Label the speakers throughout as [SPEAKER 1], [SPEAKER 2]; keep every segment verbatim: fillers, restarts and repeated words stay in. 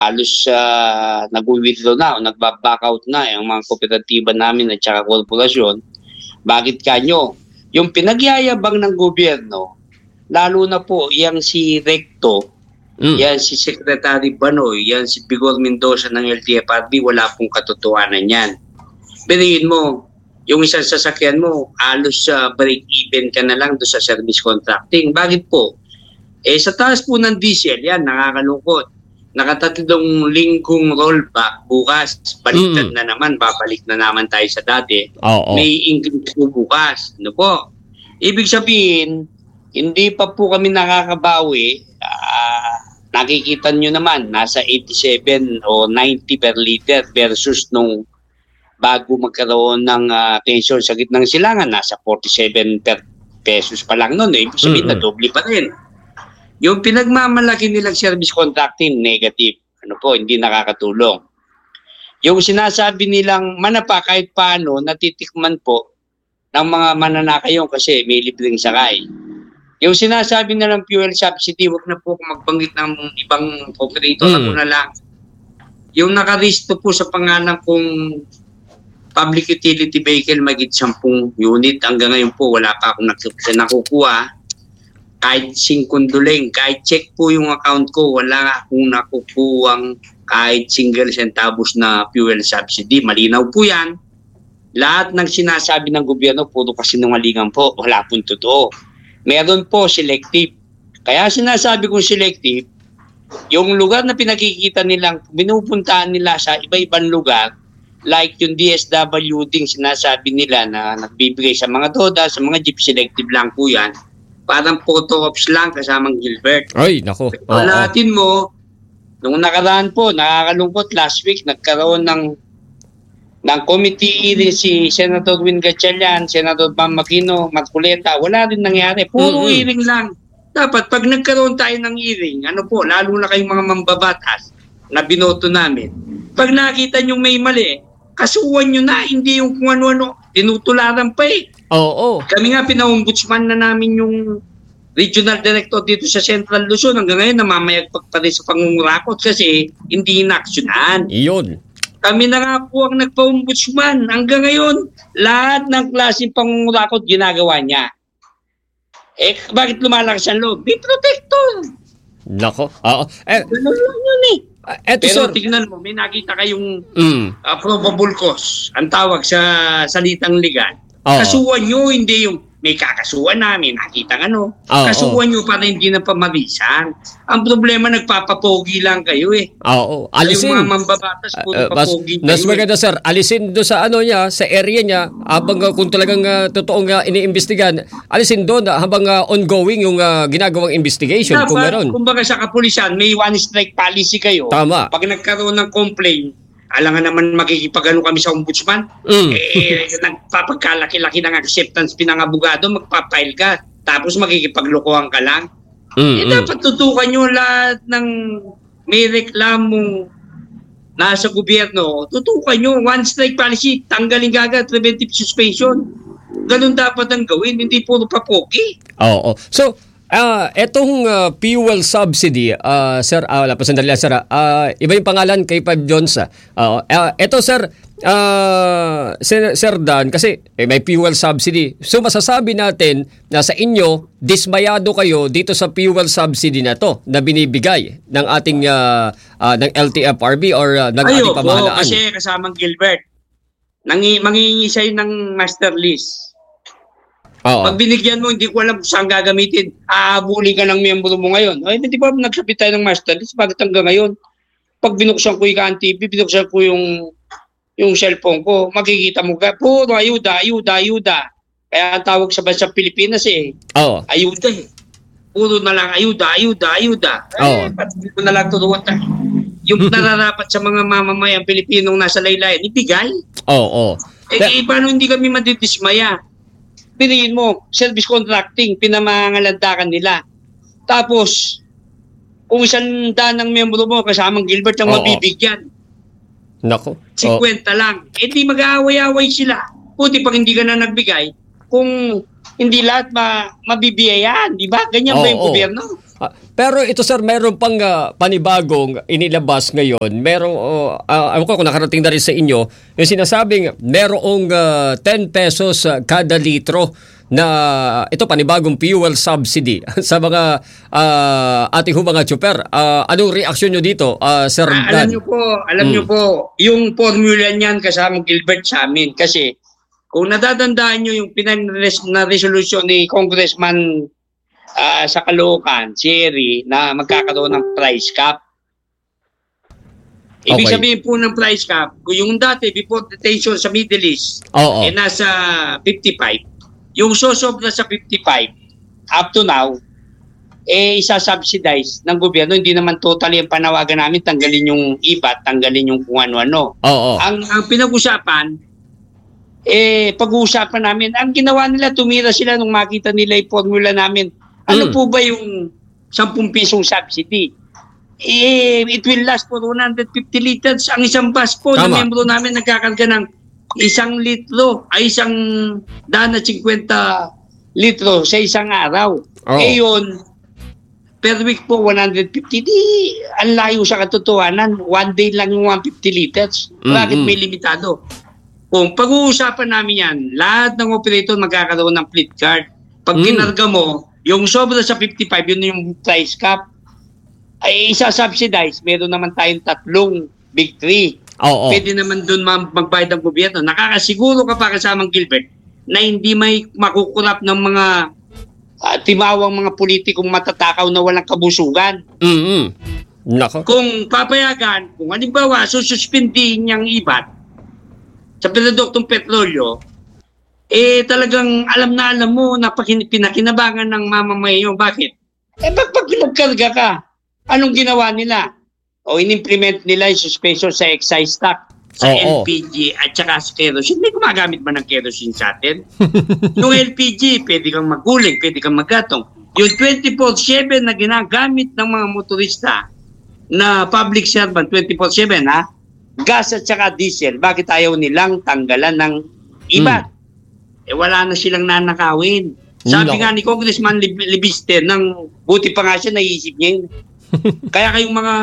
[SPEAKER 1] halos uh, nag-withdraw na o nagbaback out na yung mga kooperatiba namin at saka korporasyon. Bakit kanyo? Yung pinagyayabang ng gobyerno, lalo na po yang si Recto, mm. yan si Secretary Banoy, yan si Bigor Mendoza ng L T F R B, wala pong katotohanan yan. Piliin mo, yung isang sasakyan mo, halos uh, break-even ka na lang doon sa service contracting. Bakit po? Eh sa taas po ng diesel, yan, nakakalungkot. Nakatatlong linggong rollback, bukas, baliktad mm. na naman, babalik na naman tayo sa dati. Oh, oh. May increase po bukas. Ano po? Ibig sabihin, hindi pa po kami nakakabawi. Uh, nakikita nyo naman, nasa eighty-seven o ninety per liter versus nung bago magkaroon ng uh, tension sa gitnang silangan, nasa forty-seven per pesos pa lang noon. Eh. Ibig sabihin, mm-hmm. na doble pa rin. Yung pinagmamalaki nilang service contracting, negative. Ano po, hindi nakakatulong. Yung sinasabi nilang manapa kahit paano, natitikman po ng mga mananakayon kasi may libreng sakay. Yung sinasabi nilang fuel subsidy, wag na po magbanggit ng ibang operator mm. ako na lang. Yung nakaristo po sa pangalan kong public utility vehicle, magit sampung unit. Hanggang ngayon po, wala pa akong nakukuha. Kahit singkunduling, kahit check po yung account ko, wala akong nakukuhang kahit single centavos na fuel subsidy. Malinaw po yan. Lahat ng sinasabi ng gobyerno, puro kasinungalingan po. Wala pong totoo. Meron po selective. Kaya sinasabi kong selective, yung lugar na pinakikita nilang, binupuntahan nila sa iba-ibang lugar, like yung D S W ding sinasabi nila na nagbibigay sa mga doda, sa mga jeep, selective lang po yan. Parang photo ops lang kasamang Gilbert.
[SPEAKER 2] Ay, nako.
[SPEAKER 1] Oh, lahatin mo, nung nakaraan po, nakakalungkot, last week, nagkaroon ng ng committee hearing si Senator Win Gatchalian, Senator Bam Aquino, Marcoleta. Wala rin nangyari. Puro mm-hmm. hearing lang. Dapat, pag nagkaroon tayo ng hearing, ano po, lalo na kayong mga mambabatas na binoto namin, pag nakita nyo may mali, kasuhan nyo na, hindi yung kung ano-ano, tinutularan pa eh.
[SPEAKER 2] Oo. Oh, oh. Kami
[SPEAKER 1] nga, pinaombudsman na namin yung regional director dito sa Central Luzon. Hanggang ngayon, namamayagpag pa rin sa pangungurakot kasi hindi inaksyonan.
[SPEAKER 2] Iyon.
[SPEAKER 1] Kami na nga po ang nagpa-ombudsman. Hanggang ngayon, lahat ng klaseng pangungurakot ginagawa niya. Eh, bakit lumalakas ang loob? Be protector.
[SPEAKER 2] Nako. Oo. Eh,
[SPEAKER 1] Ganun lang yun eh.
[SPEAKER 2] Uh, eto,
[SPEAKER 1] Pero
[SPEAKER 2] sir,
[SPEAKER 1] tignan mo, may nakita kayong
[SPEAKER 2] mm.
[SPEAKER 1] uh, probable cause. Ang tawag sa salitang legal.
[SPEAKER 2] Oh.
[SPEAKER 1] Kasuhan nyo, hindi yung may kakasuhan namin, nakita ano.
[SPEAKER 2] Oh,
[SPEAKER 1] Kasuhan
[SPEAKER 2] oh.
[SPEAKER 1] nyo para hindi na pamarisan. Ang problema, nagpapapogi lang kayo eh.
[SPEAKER 2] Oo, oh, oh. alisin.
[SPEAKER 1] Yung mga mambabatas po, uh, papogi
[SPEAKER 2] Nas maganda, sir, alisin doon sa ano niya, sa area niya, habang uh, kung talagang uh, totoong uh, iniimbestigan, alisin doon uh, habang uh, ongoing yung uh, ginagawang investigation.
[SPEAKER 1] Dapat,
[SPEAKER 2] kung meron.
[SPEAKER 1] Kumbaga sa kapulisan, may one strike policy kayo.
[SPEAKER 2] Tama.
[SPEAKER 1] Pag nagkaroon ng complaint, alam nga naman makikipagano kami sa ombudsman. Mm. Eh, nagpapagkalaki-laki ng acceptance pinangabugado, magpapile ka, tapos makikipaglokohan ka lang. Mm, eh, mm. dapat tutukan nyo lahat ng may reklamong nasa gobyerno. Tutukan nyo, one strike policy, tanggalin agad, preventive suspension. Ganun dapat ang gawin, hindi puro papoki.
[SPEAKER 2] Oo. Oh, oh. So, Ah, uh, etong uh, fuel subsidy, uh, sir, ah, wala pa sandali lang, sir. Uh, iba yung pangalan kay Five Jones. Uh, uh, eto, sir, uh, sir, sir Dan, kasi eh, may fuel subsidy. So, masasabi natin na sa inyo, dismayado kayo dito sa fuel subsidy na to na binibigay ng ating uh, uh, ng L T F R B or uh, ng
[SPEAKER 1] Ayo,
[SPEAKER 2] ating pamahalaan.
[SPEAKER 1] Ayo, kasi kasamang Gilbert, nangi, mangingi sa'yo ng master list. Oo. Pag binigyan mo, hindi ko alam saan gagamitin. Aabuli ka ng miyembro mo ngayon. Ay, hindi ba nagsabit tayo ng master list? Bakit hanggang ngayon? Pag binuksan ko yung T V, binuksan ko yung yung cellphone ko, makikita mo ka, puro ayuda, ayuda, ayuda. Kaya ang tawag sa bansang Pilipinas eh,
[SPEAKER 2] Oo.
[SPEAKER 1] ayuda eh. Puro na lang ayuda, ayuda, ayuda. Eh, pati ko na lang turuan tayo. Yung nararapat sa mga mamamayang Pilipinong nasa laylayan, ibigay.
[SPEAKER 2] Oo.
[SPEAKER 1] Eh, eh, paano hindi kami madidismaya? Piliin mo, service contracting, pinamalandakan nila. Tapos, kung isang daan ng membro mo, kasamang Gilbert ang Oo. mabibigyan.
[SPEAKER 2] Nako.
[SPEAKER 1] fifty lang. Eh di mag-aaway-aaway sila. Puti pag hindi ka na nagbigay, kung hindi lahat ma mabibiyayaan, di ba? Ganyan
[SPEAKER 2] Oo,
[SPEAKER 1] ba yung
[SPEAKER 2] oo.
[SPEAKER 1] gobyerno?
[SPEAKER 2] Ah, pero ito sir, meron pang ah, panibagong inilabas ngayon. Merong, uh, uh, ako kung nakarating na rin sa inyo, yung sinasabing merong uh, ten pesos uh, kada litro na ito panibagong fuel subsidy sa mga uh, ating mga tsuper. Uh, anong reaksyon nyo dito, uh, Sir
[SPEAKER 1] Ah,
[SPEAKER 2] Dan?
[SPEAKER 1] alam nyo po, alam
[SPEAKER 2] Hmm.
[SPEAKER 1] nyo po, yung formula niyan kasama Gilbert sa amin. Kasi kung natatandaan nyo yung pinag na resolution ni Congressman ah, sa Caloocan, Sherry, na magkakaroon ng price cap. Ibig
[SPEAKER 2] Okay.
[SPEAKER 1] sabihin po ng price cap, kung yung dati before detention sa Middle East,
[SPEAKER 2] Oo.
[SPEAKER 1] eh nasa fifty-five, yung sosobra sa fifty-five, up to now, eh isa-subsidize ng gobyerno. Hindi naman totally ang panawagan namin, tanggalin yung I V A T, tanggalin yung kung ano-ano.
[SPEAKER 2] Oo.
[SPEAKER 1] Ang, ang pinag-usapan, eh pag-uusapan namin, ang ginawa nila, tumira sila nung makita nila yung formula namin. Ano
[SPEAKER 2] Mm.
[SPEAKER 1] po ba yung ten pisong subsidy? Eh, it will last for one hundred fifty liters. Ang isang bus po na
[SPEAKER 2] Tama.
[SPEAKER 1] membro namin nagkakarga ng isang litro, ay isang daan at fifty litro sa isang araw.
[SPEAKER 2] Oo.
[SPEAKER 1] Eh yun, per week po one hundred fifty. Di, ang layo sa katotohanan. One day lang yung one hundred fifty liters. Bakit
[SPEAKER 2] Mm-mm.
[SPEAKER 1] may limitado? Kung pag-uusapan namin yan, lahat ng operator magkakaroon ng fleet card. Pag
[SPEAKER 2] Mm.
[SPEAKER 1] kinarga mo, yung sobra sa fifty-five, yun yung price cap, ay isa-subsidize. Meron naman tayong tatlong big three.
[SPEAKER 2] Oo.
[SPEAKER 1] Pwede naman doon magbayad ng gobyerno. Nakakasiguro ka pa kasamang Gilbert na hindi may makukurap ng mga ah, timawang mga politikong matatakaw na walang kabusugan.
[SPEAKER 2] Mm-mm. Nako.
[SPEAKER 1] Kung papayagan, kung halimbawa sususpindihin niyang I V A T sa produktong petrolyo, eh talagang alam na alam mo na pakin- pinakinabangan ng mamamayan. Bakit? Eh pag, pag pinagkarga ka, anong ginawa nila? O in-implement nila yung suspension sa excise tax, sa
[SPEAKER 2] Oo.
[SPEAKER 1] L P G at saka sa kerosene. May gumagamit ba ng kerosene sa atin? Yung L P G, pwede kang maguling, pwede kang maggatong. Yung twenty-four seven na ginagamit ng mga motorista na public servant, twenty-four seven ha, gas at saka diesel, bakit ayaw nilang tanggalan ng iba?
[SPEAKER 2] Hmm.
[SPEAKER 1] Eh wala na silang nanakawin. Sabi
[SPEAKER 2] No.
[SPEAKER 1] nga ni Congressman Lib- Libister, ng buti pa nga siya, naisip niya yun. Kaya kayong mga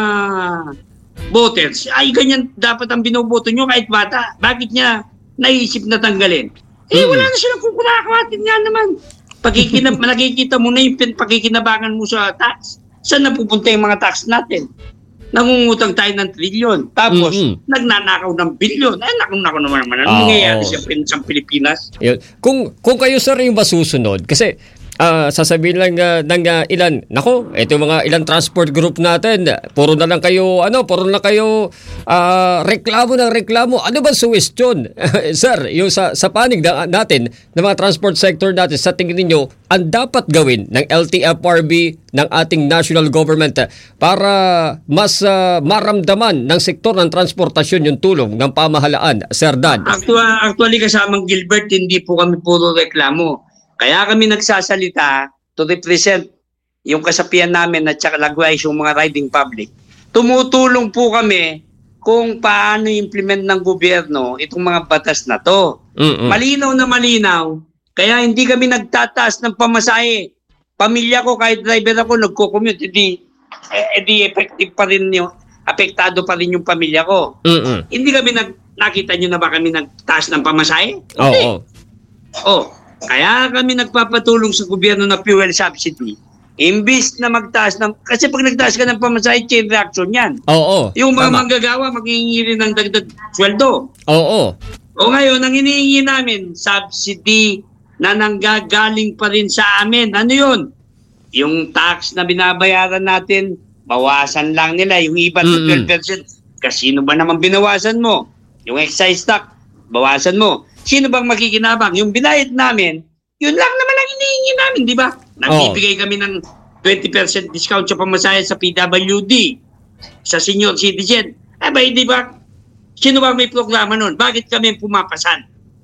[SPEAKER 1] voters, ay ganyan dapat ang binoboto nyo kahit bata. Bakit niya naisip na tanggalin? Eh
[SPEAKER 2] Mm.
[SPEAKER 1] wala na silang kukulakawatin nga naman. Pagkikina, nakikita mo na yung pin- pakikinabangan mo sa tax. Saan napupunta yung mga tax natin? Nangungutang tayo ng trilyon. Tapos,
[SPEAKER 2] Mm-mm.
[SPEAKER 1] nagnanakaw ng bilyon. Eh, naku-naku naman naman. Ano
[SPEAKER 2] Oo.
[SPEAKER 1] nangyayari sa, sa Pilipinas?
[SPEAKER 2] Yun. Kung kung kayo sir yung masusunod kasi ah, sasabihin lang ah, ng ah, ilan, nako, ito yung mga ilang transport group natin, puro na lang kayo ano, puro na kayo ah, reklamo ng reklamo. Ano ba suwestyon? Sir, yung sa sa panig na, natin ng mga transport sector natin, sa tingin niyo ang dapat gawin ng L T F R B ng ating national government ah, para mas ah, maramdaman ng sektor ng transportasyon yung tulong ng pamahalaan, Sir Dan?
[SPEAKER 1] Actually, actually kasamang Gilbert, hindi po kami puro reklamo. Kaya kami nagsasalita to represent yung kasapian namin at saka likewise yung mga riding public. Tumutulong po kami kung paano implement ng gobyerno itong mga batas na to.
[SPEAKER 2] Mm-mm.
[SPEAKER 1] Malinaw na malinaw, kaya hindi kami nagtataas ng pamasahe. Pamilya ko, kahit driver ako, nagko-commute, edi, edi effective pa rin yung, apektado pa rin yung pamilya ko.
[SPEAKER 2] Mm-mm.
[SPEAKER 1] Hindi kami nag, nakita nyo na ba kami nagtaas ng pamasahe?
[SPEAKER 2] Oo.
[SPEAKER 1] Hindi.
[SPEAKER 2] oo.
[SPEAKER 1] Oh, kaya kami nagpapatulong sa gobyerno na fuel subsidy. Imbis na magtaas ng, kasi pag nagtaas ka ng pamasahe, chain reaction yan.
[SPEAKER 2] Oo.
[SPEAKER 1] Yung mga
[SPEAKER 2] Tama.
[SPEAKER 1] manggagawa, maghihingi rin ng dagdag sweldo.
[SPEAKER 2] Oo.
[SPEAKER 1] O ngayon, ang hinihingi namin, subsidy na nanggagaling pa rin sa amin. Ano yun? Yung tax na binabayaran natin, bawasan lang nila. Yung iba na
[SPEAKER 2] Mm-mm.
[SPEAKER 1] twelve percent. Kasino ba naman binawasan mo? Yung excise tax, bawasan mo. Sino bang makikinabang? Yung binayad namin, yun lang naman ang hinihingi namin, di ba? Nagbibigay kami ng twenty percent discount sa pamasahe sa P W D, sa senior citizen. Eh ba, di ba? Sino bang may programa nun? Bakit kami pumapasan?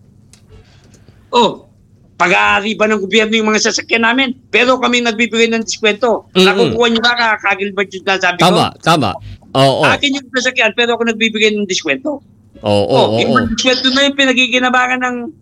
[SPEAKER 1] Oh, pag-aari ba ng gobyerno yung mga sasakyan namin? Pero kami nagbibigay ng diskwento.
[SPEAKER 2] Mm-mm.
[SPEAKER 1] Nakukuha niyo ba, Kagilbert, yung sabi ko?
[SPEAKER 2] Tama, tama. Oo.
[SPEAKER 1] Akin yung sasakyan, pero ako nagbibigay ng diskwento.
[SPEAKER 2] Oo,
[SPEAKER 1] Oh,
[SPEAKER 2] oo,
[SPEAKER 1] yung
[SPEAKER 2] oo.
[SPEAKER 1] diskwento na yung pinagkikinabangan ng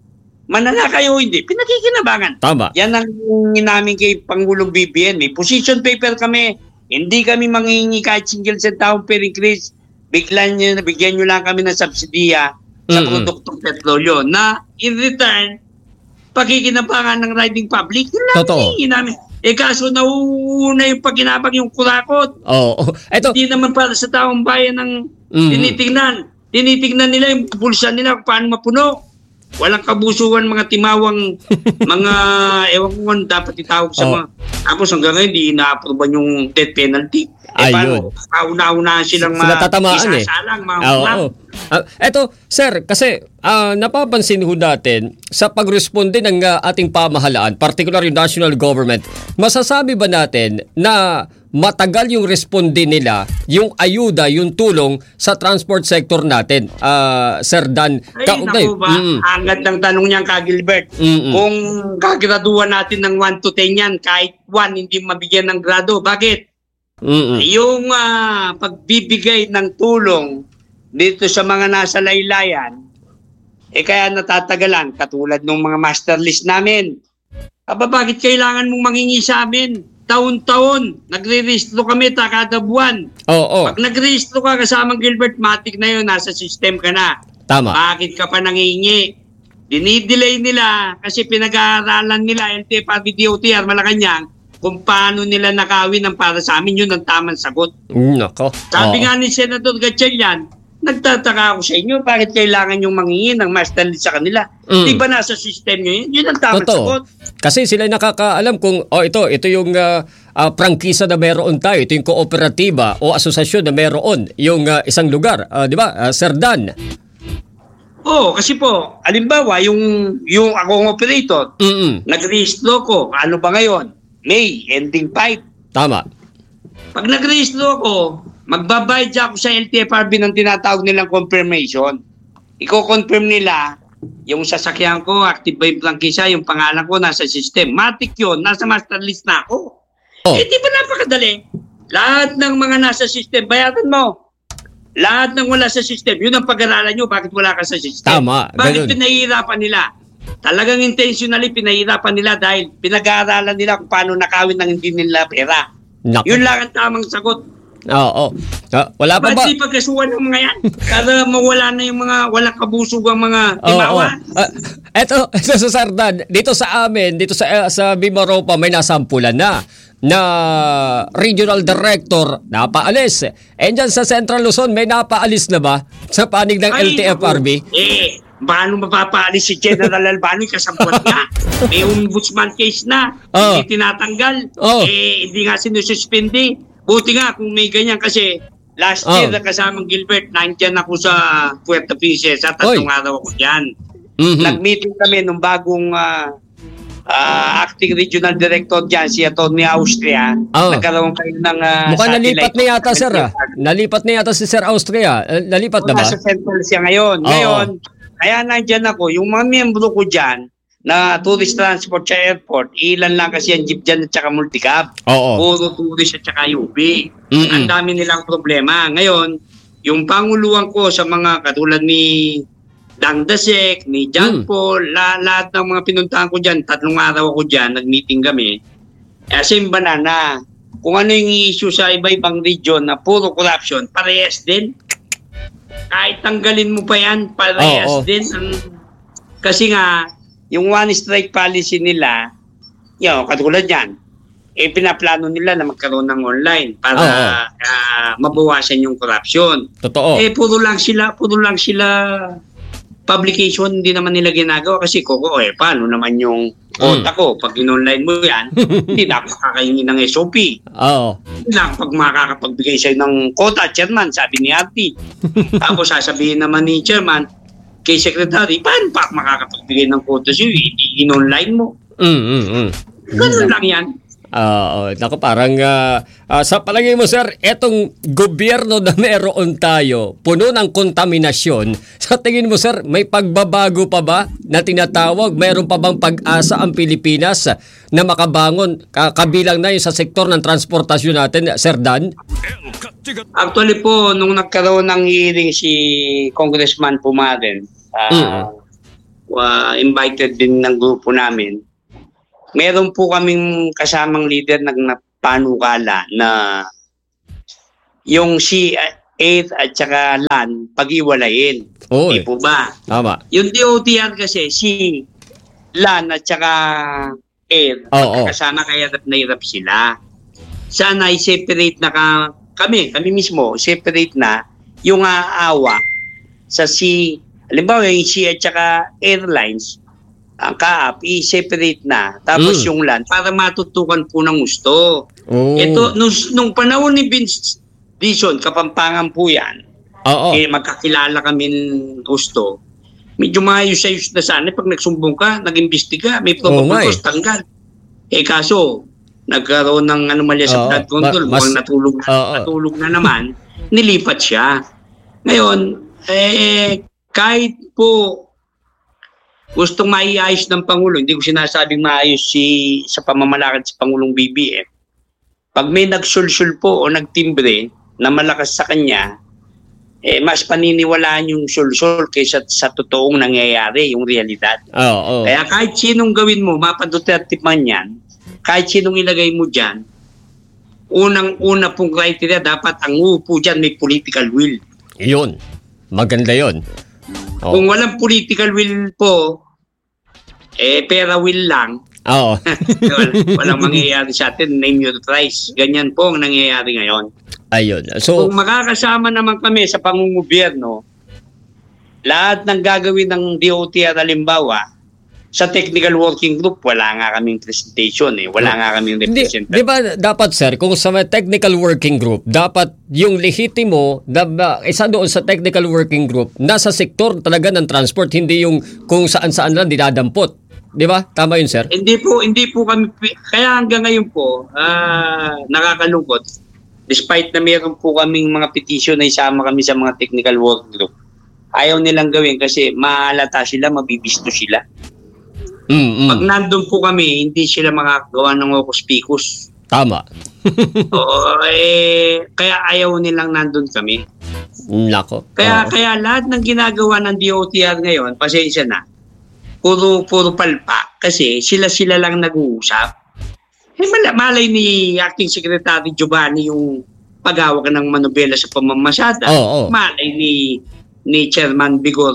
[SPEAKER 1] mananakay o hindi, pinakikinabangan.
[SPEAKER 2] Tama.
[SPEAKER 1] Yan ang namin kay Pangulong B B M. May position paper kami. Hindi kami manghihingi kahit single centavo per increase. Biglan nyo, bigyan nyo lang kami ng subsidiya sa
[SPEAKER 2] Mm-mm.
[SPEAKER 1] produktong petrolyo na in return, pagkikinabangan ng riding public. Yun lang
[SPEAKER 2] Totoo.
[SPEAKER 1] hinihingi namin. Eh kaso nauuna yung pagkinabang yung kurakot.
[SPEAKER 2] Oo. Oh, eto.
[SPEAKER 1] Hindi naman para sa taong bayan ng
[SPEAKER 2] Mm.
[SPEAKER 1] tinitingnan. Tinitingnan nila yung bulsa nila kung paano mapuno. Walang kabusuan mga timawang mga ewan ko kung dapat itawag sa
[SPEAKER 2] Oh.
[SPEAKER 1] mga. Tapos hanggang ngayon hindi ina-approvean yung death penalty. Eh
[SPEAKER 2] Ayun.
[SPEAKER 1] paano? Kauna-una silang
[SPEAKER 2] Sila tatamaan eh.
[SPEAKER 1] isasalang, mga
[SPEAKER 2] Oo.
[SPEAKER 1] ulang.
[SPEAKER 2] oo. Ah, eto, sir, kasi ah, napapansin ho natin sa pagresponde ng ah, ating pamahalaan, particular yung national government, masasabi ba natin na matagal yung responde nila, yung ayuda, yung tulong sa transport sector natin, ah, Sir Dan?
[SPEAKER 1] Ay,
[SPEAKER 2] Kaugnay.
[SPEAKER 1] naku ba?
[SPEAKER 2] Mm.
[SPEAKER 1] Ang gandang tanong niyan, Ka Gilbert.
[SPEAKER 2] Mm-mm.
[SPEAKER 1] Kung gagraduhan natin ng one to ten yan, kahit one hindi mabigyan ng grado. Bakit?
[SPEAKER 2] Mm-mm.
[SPEAKER 1] Yung ah, pagbibigay ng tulong dito sa mga nasa laylayan, eh kaya natatagalan, katulad ng mga master list namin. Aba, bakit kailangan mong mangingi sa amin? Taon-taon, nagre-rehistro kami ta kada buwan.
[SPEAKER 2] Oo.
[SPEAKER 1] Pag nag-rehistro ka kasamang Gilbert, matik na yun, nasa system ka na.
[SPEAKER 2] Tama.
[SPEAKER 1] Bakit ka pa nangingi? Dinidelay nila kasi pinag-aaralan nila L T F R B D O T R Malacanang kung paano nila nakawin ang para sa amin, yun ang tamang sagot.
[SPEAKER 2] Mm, nako.
[SPEAKER 1] Sabi
[SPEAKER 2] Oo.
[SPEAKER 1] nga ni Senator Gatchalian, nagtataka ako sa inyo, bakit kailangan yung mangingi ng master list sa kanila?
[SPEAKER 2] Mm.
[SPEAKER 1] Di ba nasa system nyo yun? Yun ang tamang
[SPEAKER 2] Totoo.
[SPEAKER 1] sagot.
[SPEAKER 2] Kasi sila nakakaalam kung, oh ito, ito yung uh, uh, prangkisa na meron tayo, ito yung kooperatiba o asosasyon na meron yung uh, isang lugar. Uh, di ba, uh, Sir Dan?
[SPEAKER 1] Oo, kasi po, alimbawa, yung, yung akong operator,
[SPEAKER 2] Mm-mm.
[SPEAKER 1] nag-rehistro ko, ano ba ngayon? May, ending five.
[SPEAKER 2] Tama.
[SPEAKER 1] Pag nag-rehistro ako, magbabayad ako sa L T F R B ng tinatawag nilang confirmation. Iko-confirm nila yung sasakyan ko, active ba yung prangkisa, yung pangalan ko nasa system. Matik yun, nasa master list na ako.
[SPEAKER 2] Oh.
[SPEAKER 1] Eh di ba napakadali? Lahat ng mga nasa system, bayaran mo. Lahat ng wala sa system, yun ang pag-aralan nyo, bakit wala ka sa system?
[SPEAKER 2] Tama,
[SPEAKER 1] Bakit
[SPEAKER 2] ganun.
[SPEAKER 1] pinahihirapan nila? Talagang intentionally pinahihirapan nila dahil pinag-aaralan nila kung paano nakawin ng hindi nila pera.
[SPEAKER 2] Nako.
[SPEAKER 1] Yun lang ang tamang sagot.
[SPEAKER 2] Oo. Uh, wala pa ba?
[SPEAKER 1] Ba't di pagkasuhan ng mga yan? Para mawala na yung mga walang kabusog ang mga
[SPEAKER 2] Oo.
[SPEAKER 1] timawa.
[SPEAKER 2] Uh, eto, eto sa Sir Dan, dito sa amin, dito sa uh, sa Bimaropa may nasampulan na na regional director napaalis. Eh dyan sa Central Luzon may napaalis na ba sa panig ng
[SPEAKER 1] Ay,
[SPEAKER 2] L T F R B?
[SPEAKER 1] naku. Eh, paano mapapaalis si General Albano? Kasampot nga. May ombudsman case na.
[SPEAKER 2] Oh.
[SPEAKER 1] Hindi tinatanggal.
[SPEAKER 2] Oh.
[SPEAKER 1] Eh, hindi nga sinususpindi. Buti nga kung may ganyan kasi last
[SPEAKER 2] Oh.
[SPEAKER 1] year na kasamang Gilbert, nandyan ako sa Puerto Princesa. Tatlong
[SPEAKER 2] Oy.
[SPEAKER 1] araw ako dyan.
[SPEAKER 2] Mhm.
[SPEAKER 1] Nag-meeting kami nung bagong ah, ah, acting regional director dyan, si Atty. Austria.
[SPEAKER 2] Oh.
[SPEAKER 1] Nagkaroon kayo ng uh,
[SPEAKER 2] Mukhang nalipat na yata, sir. Ah. Nalipat na yata si Sir Austria. Uh, nalipat na ba?
[SPEAKER 1] Nasa central siya ngayon.
[SPEAKER 2] Oo.
[SPEAKER 1] Ngayon, kaya nandyan ako, yung mga miyembro ko dyan, na tourist transport sa airport, ilan lang kasi ang jeep dyan at saka multicab.
[SPEAKER 2] Oo.
[SPEAKER 1] Puro tourist at saka U V.
[SPEAKER 2] Mm-mm.
[SPEAKER 1] Ang dami nilang problema. Ngayon, yung panguluan ko sa mga katulad ni Dang Dasek, ni John
[SPEAKER 2] Mm.
[SPEAKER 1] Paul, la, lahat ng mga pinuntahan ko dyan, tatlong araw ako dyan, nag-meeting kami. As in banana, kung ano yung issue sa iba-ibang region na puro corruption, parehas din. Kahit tanggalin mo pa yan, parehas
[SPEAKER 2] Oo, oo.
[SPEAKER 1] din. Ang- kasi nga, yung one strike policy nila, yun, katulad yan, eh pinaplano nila na magkaroon ng online para
[SPEAKER 2] Oo.
[SPEAKER 1] ah, mabawasan yung corruption.
[SPEAKER 2] Totoo.
[SPEAKER 1] Eh puro lang sila, puro lang sila publication, hindi naman nila ginagawa kasi koko, eh paano naman yung quota ko? Pag in-online mo yan, hindi na ako makakaingin ng S O P.
[SPEAKER 2] Oo.
[SPEAKER 1] Hindi na ako pag makakapagbigay sa'yo ng quota, chairman, sabi ni R T. Tapos sasabihin naman ni chairman, kay secretary, paano pa ako makakapagbigay ng quota sa'yo? Hindi in-online mo.
[SPEAKER 2] Mm, mm, mm.
[SPEAKER 1] Ganun lang yan.
[SPEAKER 2] Oo, nako parang ah, ah, sa palagay mo sir, etong gobyerno na meron tayo, puno ng kontaminasyon. Sa tingin mo sir, may pagbabago pa ba na tinatawag? Mayroon pa bang pag-asa ang Pilipinas na makabangon ka- kabilang na yung sa sektor ng transportasyon natin, Sir Dan?
[SPEAKER 1] Actually po, nung nagkaroon ng hearing si Congressman Pumaden, uh,
[SPEAKER 2] Mm.
[SPEAKER 1] uh, invited din ng grupo namin. Meron po kaming kasamang leader ng panukala na yung si Air at saka Lan pag-iwalayin. Di po ba?
[SPEAKER 2] Tama.
[SPEAKER 1] Yung D O T R kasi si Lan at saka Air, oh, kasama oh. kaya hirap na hirap sila. Sana i-separate na ka, kami, kami mismo, separate na yung aawa sa si, halimbawa yung si at saka Airlines, ang Kaap, i-separate na. Tapos mm. yung Lan, para matutukan po ng gusto. Oh. Ito, nung, nung panahon ni Vince Dizon, Kapampangan po yan, oh, oh. eh, magkakilala kami ng gusto. Medyo maayos-ayos na sana. Pag nagsumbong ka, nag-imbestiga, may probable cause, oh, tanggal. Eh kaso, nagkaroon ng anomalya sa blood control, ma- mukhang natulog na, oh, oh. natulog na naman, nilipat siya. Ngayon, eh, kahit po gustong maiayos ng Pangulo, hindi ko sinasabing maayos si, sa pamamalakad si Pangulong B B M. Pag may nagsulsul po o nagtimbre na malakas sa kanya, eh, mas paniniwalaan yung sulsul kaysa sa totoong nangyayari, yung realidad.
[SPEAKER 2] Oh, oh.
[SPEAKER 1] Kaya kahit sinong gawin mo, Mapa Duterte man yan, kahit sinong ilagay mo dyan, unang-una pong criteria, dapat ang uupo dyan may political will.
[SPEAKER 2] Yun. Maganda yun. Oh.
[SPEAKER 1] Kung walang political will po, eh, pera will lang.
[SPEAKER 2] Oo.
[SPEAKER 1] walang, walang mangyayari sa atin, name your price. Ganyan po ang nangyayari ngayon.
[SPEAKER 2] Ayun. So,
[SPEAKER 1] kung makakasama naman kami sa pangunggobyerno, lahat ng gagawin ng D O T R, halimbawa, sa technical working group, wala nga kaming presentation eh. Wala nga kaming representative.
[SPEAKER 2] Di, di ba dapat, sir, kung sa technical working group, dapat yung lehitimo, dapat, isa doon sa technical working group, nasa sektor talaga ng transport, hindi yung kung saan-saan lang dinadampot. Di ba? Tama yun, sir?
[SPEAKER 1] Hindi po, hindi po kami, kaya hanggang ngayon po, uh, nakakalungkot, despite na meron po kaming mga petition na isama kami sa mga technical working group, ayaw nilang gawin kasi maalata sila, mabibisto sila.
[SPEAKER 2] Mm-hmm.
[SPEAKER 1] Pag nandun po kami, hindi sila makagawa ng hokus-pikus.
[SPEAKER 2] Tama.
[SPEAKER 1] Oo, eh, kaya ayaw nilang nandun kami.
[SPEAKER 2] Nako.
[SPEAKER 1] Kaya,
[SPEAKER 2] oh.
[SPEAKER 1] kaya lahat ng ginagawa ng D O T R ngayon, pasensya na, puro, puro palpa. Kasi sila-sila lang nag-uusap. Eh, mal- malay ni Acting Secretary Giovanni yung pag-hawak ng manobela sa pamamasada.
[SPEAKER 2] Oh, oh.
[SPEAKER 1] Malay ni, ni Chairman Bigor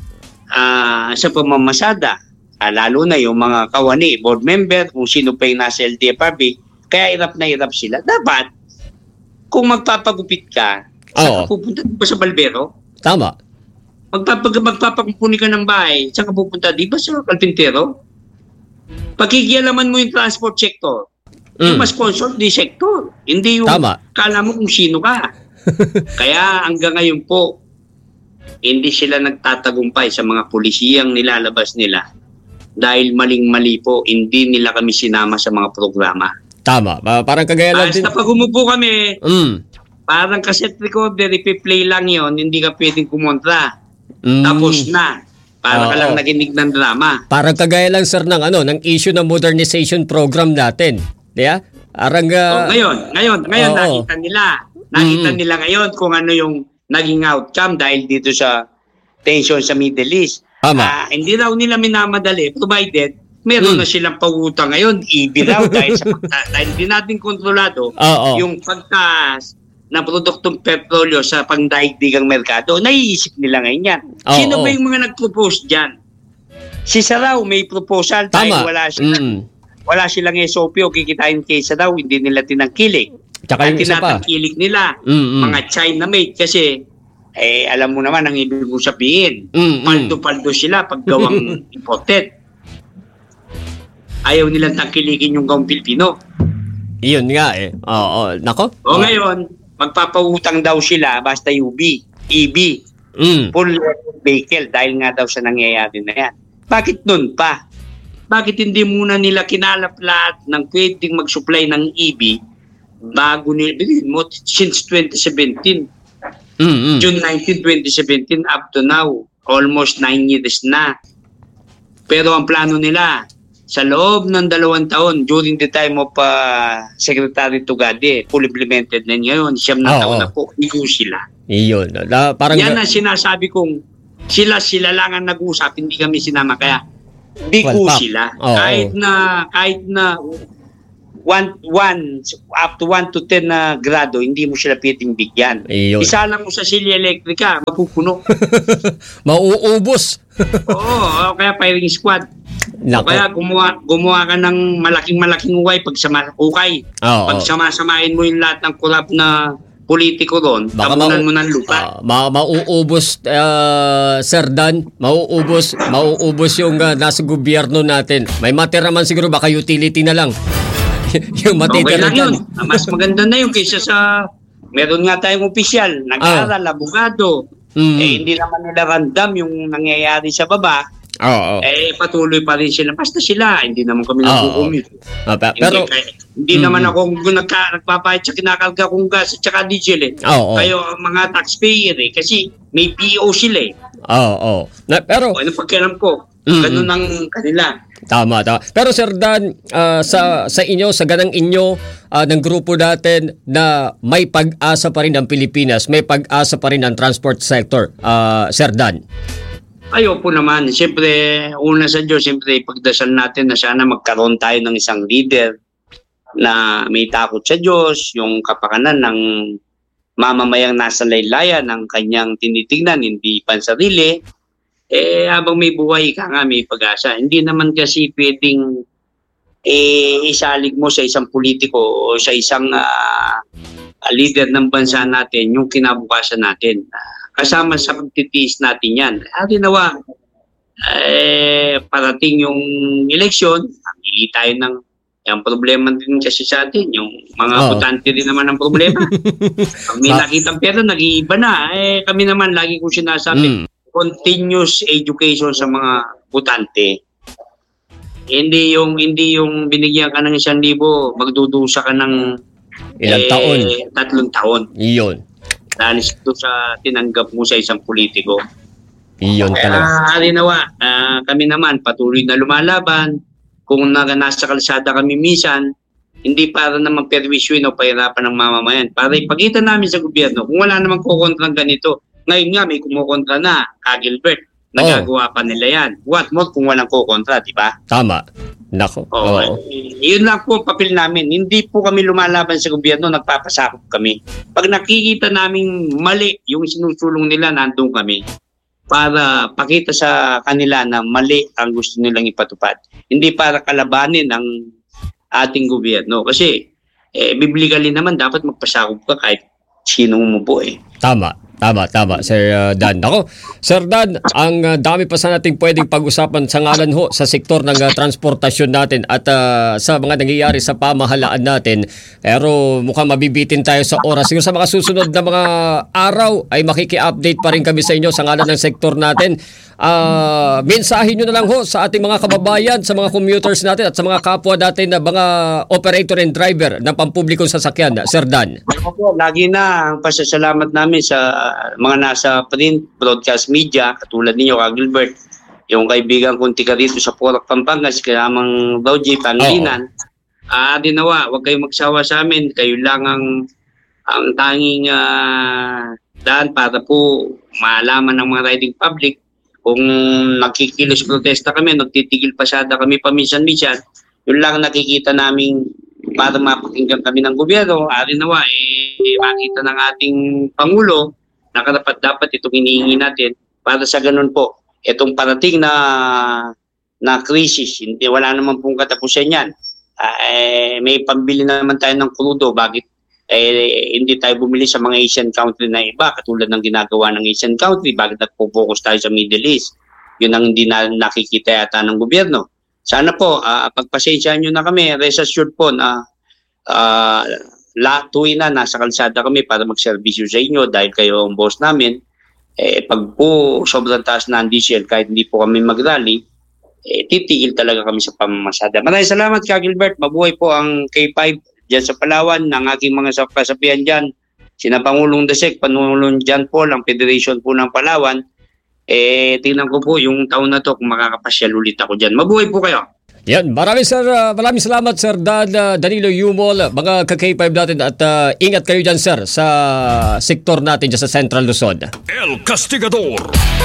[SPEAKER 1] uh, sa pamamasada. Uh, lalo na yung mga kawani, board member, kung sino pa yung nasa L T F R B, kaya hirap na hirap sila. Dapat, kung magpapagupit ka, saan ka pupunta? Di ba sa Balbero?
[SPEAKER 2] Tama.
[SPEAKER 1] Magpapag- magpapakumpuni ka ng bahay, saan ka pupunta? Di ba sa Kalpintero? Pagkikialaman mo yung transport sector, mm. yung ma-sponsor, di sector. Hindi yung
[SPEAKER 2] Tama.
[SPEAKER 1] kala mo kung sino ka. Kaya hanggang ngayon po, hindi sila nagtatagumpay sa mga pulisiyang nilalabas nila. Dahil maling-mali po, hindi nila kami sinama sa mga programa.
[SPEAKER 2] Tama. Uh, parang kagaya lang din.
[SPEAKER 1] Basta pag umupo kami,
[SPEAKER 2] mm.
[SPEAKER 1] parang cassette recorder, ipi-play lang yon, hindi ka pwedeng kumontra.
[SPEAKER 2] Mm.
[SPEAKER 1] Tapos na. Para oh, ka lang oh. nakinig ng drama.
[SPEAKER 2] Parang kagaya lang, sir, ng, ano, ng issue ng modernization program natin. Diya? Arang, uh...
[SPEAKER 1] oh, ngayon, ngayon, ngayon, oh, nakita nila. Nakita mm. nila ngayon kung ano yung naging outcome dahil dito sa tension sa Middle East. Uh, hindi raw nila minamadali provided meron hmm. na silang pag-utang ngayon, I B raw dahil sa pagta- dahil hindi natin kontrolado oh, oh. yung pagtaas ng produktong petrolyo sa pangdaigdigang merkado. Naiisip nila ngayon yan. Oh, Sino oh. ba yung mga nag-propose dyan? Si Saraw may proposal dahil Tama. wala silang, mm. wala silang S O P o kikitain kay Saraw, hindi nila tinangkilik.
[SPEAKER 2] Tsaka
[SPEAKER 1] At tinatangkilik nila
[SPEAKER 2] mm-hmm.
[SPEAKER 1] mga China made kasi eh, alam mo naman ang ibig kong sabihin.
[SPEAKER 2] Mm-hmm.
[SPEAKER 1] Paldo-paldo sila pag gawang imported. Ayaw nilang tangkilikin yung gawang Pilipino.
[SPEAKER 2] Iyon nga eh. Oo, nako.
[SPEAKER 1] O oh. ngayon, magpapautang daw sila basta U B, E B.
[SPEAKER 2] Mm.
[SPEAKER 1] Full vehicle dahil nga daw sa nangyayari na yan. Bakit nun pa? Bakit hindi muna nila kinalap lahat ng pwedeng mag-supply ng E B bago nila, bilhin mo, since twenty seventeen.
[SPEAKER 2] Mm-hmm.
[SPEAKER 1] June nineteenth, twenty seventeen up to now, almost nine years na. Pero ang plano nila, sa loob ng dalawang taon, during the time of uh, Secretary Tugade, full implemented na ngayon, siyam na oh, taon oh. na po, iyon sila.
[SPEAKER 2] Iyon. Da, parang
[SPEAKER 1] yan ang sinasabi kong sila sila lang ang nag-usap, hindi kami sinama. Kaya bigo
[SPEAKER 2] Well,
[SPEAKER 1] sila.
[SPEAKER 2] oh,
[SPEAKER 1] kahit
[SPEAKER 2] oh.
[SPEAKER 1] na kahit na one, one, up to one to ten na grado, hindi mo sila piting bigyan.
[SPEAKER 2] Iyon.
[SPEAKER 1] Isa lang mo sa silya elektrika, mapupuno.
[SPEAKER 2] Mauubos.
[SPEAKER 1] Oo, kaya firing squad. O
[SPEAKER 2] Nako.
[SPEAKER 1] kaya gumawa, gumawa ka ng malaking-malaking ukay pag sama, ukay.
[SPEAKER 2] Oo.
[SPEAKER 1] Pag sama-samain mo yung lahat ng corrupt na politiko doon,
[SPEAKER 2] Baka
[SPEAKER 1] tabunan
[SPEAKER 2] mau-
[SPEAKER 1] mo ng lupa.
[SPEAKER 2] Ah, ma- mauubos, uh, Sir Dan, mauubos, mauubos yung uh, nasa gobyerno natin. May matira man siguro, baka utility na lang. Yung
[SPEAKER 1] Okay
[SPEAKER 2] matitira
[SPEAKER 1] lang yun.
[SPEAKER 2] dyan.
[SPEAKER 1] Mas maganda na yun kaysa sa meron nga tayong opisyal, nag-aaral, abogado.
[SPEAKER 2] Mm.
[SPEAKER 1] Eh, hindi naman nila random yung nangyayari sa baba.
[SPEAKER 2] Oo.
[SPEAKER 1] Eh, patuloy pa rin sila. Basta sila, hindi naman kami
[SPEAKER 2] Oo.
[SPEAKER 1] nagkukumit.
[SPEAKER 2] Ah, pe- pero,
[SPEAKER 1] hindi, kaya- hindi
[SPEAKER 2] Mm.
[SPEAKER 1] naman ako nagka, nagpapahit sa kinakalga kong gas at saka diesel eh.
[SPEAKER 2] Oo.
[SPEAKER 1] Kayo, mga taxpayer eh. Kasi may P O sila eh.
[SPEAKER 2] Oo, oo. Na, pero,
[SPEAKER 1] O, ano pagkialam ko?
[SPEAKER 2] Mm.
[SPEAKER 1] Ganun ang kanila.
[SPEAKER 2] tama, tama. Pero Sir Dan, ah, sa sa inyo, sa ganang inyo ah, ng grupo natin na may pag-asa pa rin ang Pilipinas, may pag-asa pa rin ang transport sector, ah, Sir Dan.
[SPEAKER 1] Ayaw po naman. Siyempre, una sa Diyos, siyempre pagdasal natin na sana magkaroon tayo ng isang leader na may takot sa Diyos, yung kapakanan ng mamamayang nasa laylayan ng kanyang tinitingnan, hindi pansarili. Eh, habang may buhay ka nga, may pag-asa. Hindi naman kasi pwedeng eh, isalig mo sa isang politiko o sa isang ah, leader ng bansa natin yung kinabukasan natin. Ah, kasama sa pagtitiis natin yan. Ari nawa, eh, parating yung eleksyon, pamili tayo ng yung problema din kasi sa atin, yung mga
[SPEAKER 2] Oo.
[SPEAKER 1] botante din naman ang problema. Pag may
[SPEAKER 2] Ma-
[SPEAKER 1] nakitang pera, nag-iiba na. Eh, kami naman, lagi ko sinasabi,
[SPEAKER 2] Mm.
[SPEAKER 1] continuous education sa mga botante. Hindi yung hindi yung binigyan ka ng isang libo, magdudusa ka ng
[SPEAKER 2] Ilang
[SPEAKER 1] eh,
[SPEAKER 2] taon.
[SPEAKER 1] tatlong taon.
[SPEAKER 2] Iyon.
[SPEAKER 1] Dahil ito sa tinanggap mo sa isang politiko.
[SPEAKER 2] Iyon talaga.
[SPEAKER 1] Kaya halinawa, ah, kami naman patuloy na lumalaban. Kung na, nasa kalsada kami minsan, hindi para naman perwisyon o pahirapan ng mamamayan. Para ipakita namin sa gobyerno, kung wala namang kukontra ng ganito, ngayon nga may kumukontra na, Kagilbert, nagagawa pa nila yan. What more kung walang kukontra, di ba?
[SPEAKER 2] Tama. Nako.
[SPEAKER 1] Oo.
[SPEAKER 2] Oo.
[SPEAKER 1] Yun lang po ang papel namin. Hindi po kami lumalaban sa gobyerno, nagpapasakop kami. Pag nakikita namin mali yung sinusulong nila, nandun kami para pakita sa kanila na mali ang gusto nilang ipatupad. Hindi para kalabanin ang ating gobyerno. Kasi eh, biblically naman dapat magpasakop ka kahit sino mo po eh.
[SPEAKER 2] Tama. Tama, tama, Sir uh, Dan. Ako, Sir Dan, ang uh, dami pa sa nating pwedeng pag-usapan sa ngalan ho sa sektor ng uh, transportasyon natin at uh, sa mga nangyayari sa pamahalaan natin. Pero mukhang mabibitin tayo sa oras. Siguro sa mga susunod na mga araw ay makiki-update pa rin kami sa inyo sa ngalan ng sektor natin. Uh, mensahe nyo na lang ho sa ating mga kababayan, sa mga commuters natin at sa mga kapwa natin na mga operator and driver ng pampublikong sasakyan, Sir Dan.
[SPEAKER 1] Opo, lagi na ang pasasalamat namin sa mga nasa print, broadcast media, katulad ninyo, Kagilbert, yung kaibigan kong tika rito sa Porac, Pampanga, si Kalamang Rauji, Pangilinan. Ah, di nawa, huwag kayong magsawa sa amin. Kayo lang ang, ang tanging ah, daan para po maalaman ng mga riding public kung nakikilos protesta kami, nagtitigil pasada kami paminsan-minsan, yun lang nakikita namin para mapakinggan kami ng gobyerno. Ari nawa, eh, makita ng ating Pangulo na karapat dapat itong hinihingi natin para sa ganun po. Itong parating na na krisis, hindi, wala naman pong katapusan yan. Ah, eh, may pambili naman tayo ng krudo, bakit eh, hindi tayo bumili sa mga Asian country na iba, katulad ng ginagawa ng Asian country, bakit nagpo-focus tayo sa Middle East? Yun ang hindi na nakikita yata ng gobyerno. Sana po, uh, pagpasensyahan nyo na kami, rest assured po na uh, la, tuwin na, nasa kalsada kami para magserbisyo sa inyo dahil kayo ang boss namin. Eh, pag po sobrang taas na ang diesel, kahit hindi po kami mag-rally, eh, titigil talaga kami sa pamamasada. Maraming salamat, Kagilbert. Mabuhay po ang K five dyan sa Palawan, ng aking mga kasapian dyan, sina Pangulong Dasek, Pangulong John Paul, ang Federation po ng Palawan, eh, tingnan ko po yung taon na to kung makakapasyal ulit ako dyan. Mabuhay po kayo.
[SPEAKER 2] Yan, maraming sir, uh, maraming salamat Sir Dan uh, Danilo Yumol, mga ka-K five natin at uh, ingat kayo dyan sir sa sektor natin dyan sa Central Luzon.
[SPEAKER 3] El Castigador.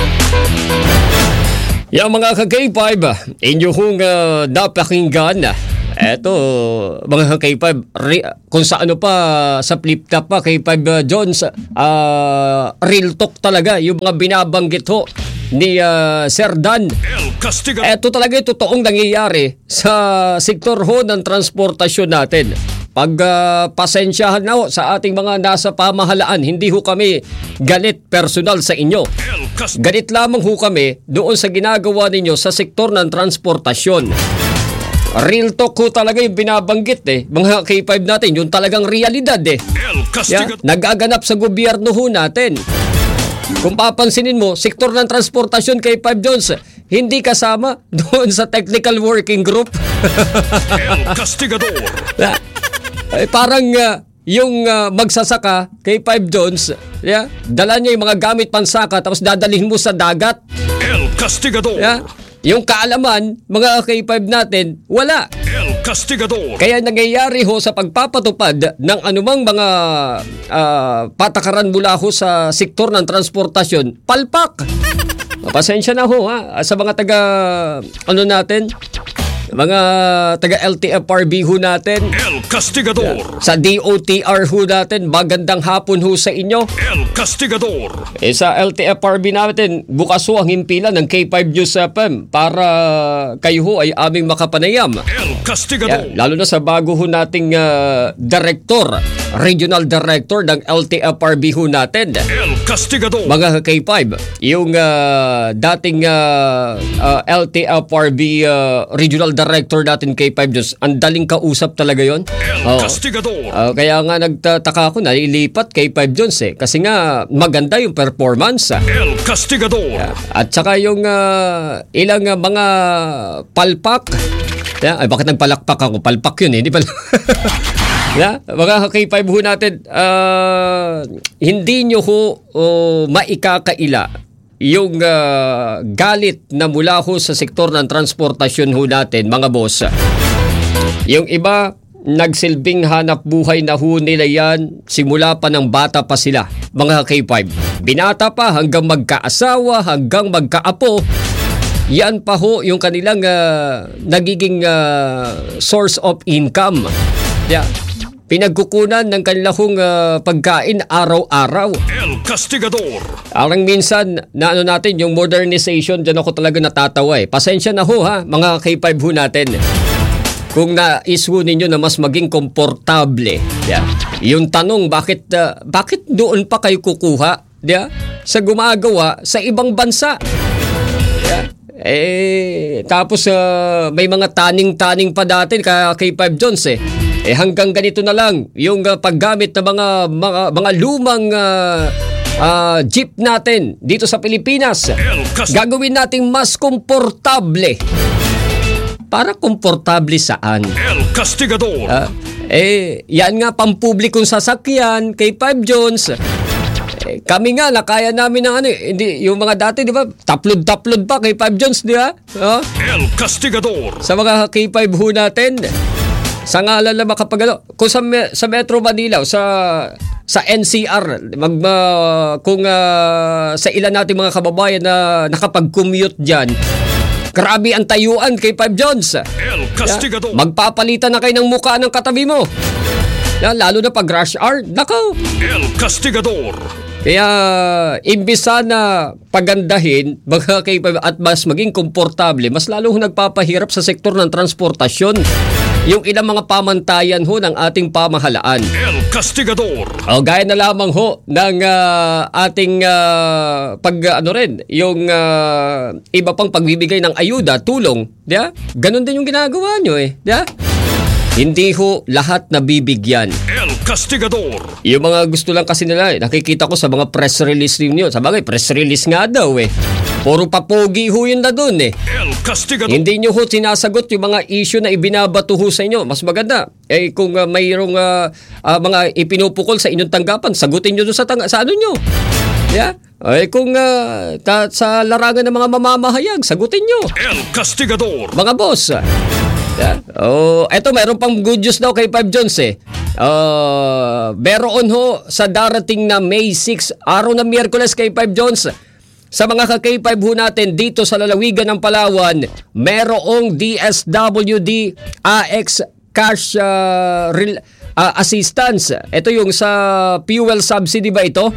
[SPEAKER 2] Yan mga ka-K five, inyong uh, napakinggan. Eto, mga ka-K five, re- kung sa ano pa, sa flip top pa, K five uh, Jones, uh, real talk talaga, yung mga binabanggit ho ni uh, Sir Dan. Eto talaga yung totoong nangyayari sa sektor ho ng transportasyon natin. Pag uh, pasensyahan na ho sa ating mga nasa pamahalaan, hindi ho kami galit personal sa inyo. Galit lamang ho kami doon sa ginagawa ninyo sa sektor ng transportasyon. Real talk ho talaga yung binabanggit eh. Mga K five natin, yung talagang realidad eh. Yeah? Nagaganap sa gobyerno ho natin. Kung papansinin mo, sektor ng transportasyon K five Jones, hindi kasama doon sa technical working group.
[SPEAKER 3] El Castigador.
[SPEAKER 2] Eh, parang uh, yung uh, magsasaka K five Jones, yeah, dala niya yung mga gamit pansaka tapos dadalhin mo sa dagat.
[SPEAKER 3] El Castigador.
[SPEAKER 2] Yeah? Yung kaalaman, mga K five natin, wala.
[SPEAKER 3] El Castigador.
[SPEAKER 2] Kaya nangyayari ho sa pagpapatupad ng anumang mga uh, patakaran mula ho sa sektor ng transportasyon, palpak. Pasensya na ho ha, sa mga taga, ano natin, mga taga L T F R B ho natin.
[SPEAKER 3] El Castigador.
[SPEAKER 2] Sa D O T R ho natin, magandang hapon ho sa inyo.
[SPEAKER 3] El Castigador.
[SPEAKER 2] Eh sa L T F R B natin, bukas ho ang himpilan ng K five News F M para kayo ho ay aming makapanayam.
[SPEAKER 3] El Castigador.
[SPEAKER 2] Yeah, lalo na sa bago ho nating uh, director, regional director ng L T F R B ho natin.
[SPEAKER 3] El Castigador.
[SPEAKER 2] Mga K five, yung uh, dating uh, uh, L T F R B uh, regional director natin K five News, ang daling kausap talaga yon.
[SPEAKER 3] El
[SPEAKER 2] oh.
[SPEAKER 3] Castigador.
[SPEAKER 2] Uh, kaya nga nagtataka ako, nalilipat K five Jones eh. Kasi nga maganda yung performance.
[SPEAKER 3] El Castigador.
[SPEAKER 2] Yeah. At saka yung uh, ilang uh, mga palpak. Yeah. Ay, bakit nagpalakpak ako? Palpak yun eh. Hindi pala. Yeah. Mga K five ho natin, uh, hindi nyo ho uh, maikakaila yung uh, galit na mula ho sa sektor ng transportasyon ho natin, mga boss. Yung iba, nagsilbing hanap buhay na ho nila yan simula pa ng bata pa sila, mga K five. Binata pa hanggang magkaasawa, hanggang magkaapo. Yan pa ho yung kanilang uh, nagiging uh, source of income. Yeah. Pinagkukunan ng kanilang uh, pagkain araw-araw.
[SPEAKER 3] El Castigador.
[SPEAKER 2] Arang minsan na ano natin, yung modernization, dyan ako talaga natatawa eh. Pasensya na ho ha, mga K five ho natin. Kung nais ho ninyo na mas maging komportable, yeah. Yung tanong, bakit uh, bakit doon pa kayo kukuha, yeah, sa gumagawa sa ibang bansa? Yeah. Eh, tapos uh, may mga taning-taning pa dati kaya K five Jones eh. Eh hanggang ganito na lang yung uh, paggamit ng mga mga, mga lumang uh, uh, jeep natin dito sa Pilipinas. Gagawin nating mas komportable. Para komportable saan?
[SPEAKER 3] El Castigador.
[SPEAKER 2] Uh, eh yan nga pampublikong sasakyan K five Jones. Eh, kami nga nakaya namin ng ano, hindi yung mga dati, di ba? Taplod-taplod pa K five Jones, di ba? Uh,
[SPEAKER 3] El Castigador.
[SPEAKER 2] sa mga K five ho natin. Sa ngalan na makapagano, kung sa, sa Metro Manila, sa sa N C R, mag, uh, kung uh, sa ilan nating mga kababayan na nakapag-commute dyan, grabe ang tayuan K five Jones.
[SPEAKER 3] El Castigador.
[SPEAKER 2] Yeah? Magpapalitan na kayo ng mukha ng katabi mo. Yeah, lalo na pag rush hour, nako.
[SPEAKER 3] El Castigador.
[SPEAKER 2] Kaya imbis sana pagandahin mga K five at mas maging komportable, mas lalo nagpapahirap sa sektor ng transportasyon yung ilang mga pamantayan ho ng ating pamahalaan.
[SPEAKER 3] El Castigador.
[SPEAKER 2] O gaya na lamang ho ng uh, ating uh, pag ano rin, yung uh, iba pang pagbibigay ng ayuda, tulong, diya? Ganon din yung ginagawa nyo eh, diya? Hindi ho lahat nabibigyan.
[SPEAKER 3] El Castigador.
[SPEAKER 2] Yung mga gusto lang kasi nila, eh, nakikita ko sa mga press release ninyo. Sa bagay, press release nga daw eh. Puro papogi ho yun na dun eh.
[SPEAKER 3] El Castigador.
[SPEAKER 2] Hindi nyo ho sinasagot yung mga issue na ibinabato ho sa inyo. Mas maganda. Eh kung uh, mayroong uh, uh, mga ipinupukol sa inyong tanggapan, sagutin nyo doon sa, tang- sa ano nyo. Yeah. Ay, kung uh, ta- sa larangan ng mga mamamahayag, sagutin nyo.
[SPEAKER 3] El Castigador.
[SPEAKER 2] Mga boss. Yeah. Oh, eto mayroon pang good news daw kay Five Jones eh. Uh, meron ho sa darating na May six, araw ng Miyerkules kay Five Jones. Sa mga ka-K five ho natin dito sa lalawigan ng Palawan, merong D S W D A X cash uh, real, uh, assistance. Ito yung sa fuel subsidy ba ito?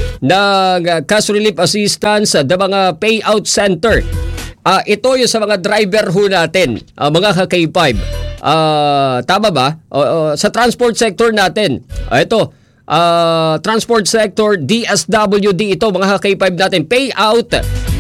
[SPEAKER 2] Ng uh, cash relief assistance uh, ng mga payout center. Uh, ito yung sa mga driver ho natin, uh, mga ka-K five. Uh, tama ba? Uh, uh, sa transport sector natin, uh, ito, uh, transport sector, D S W D ito, mga ka-K five natin, payout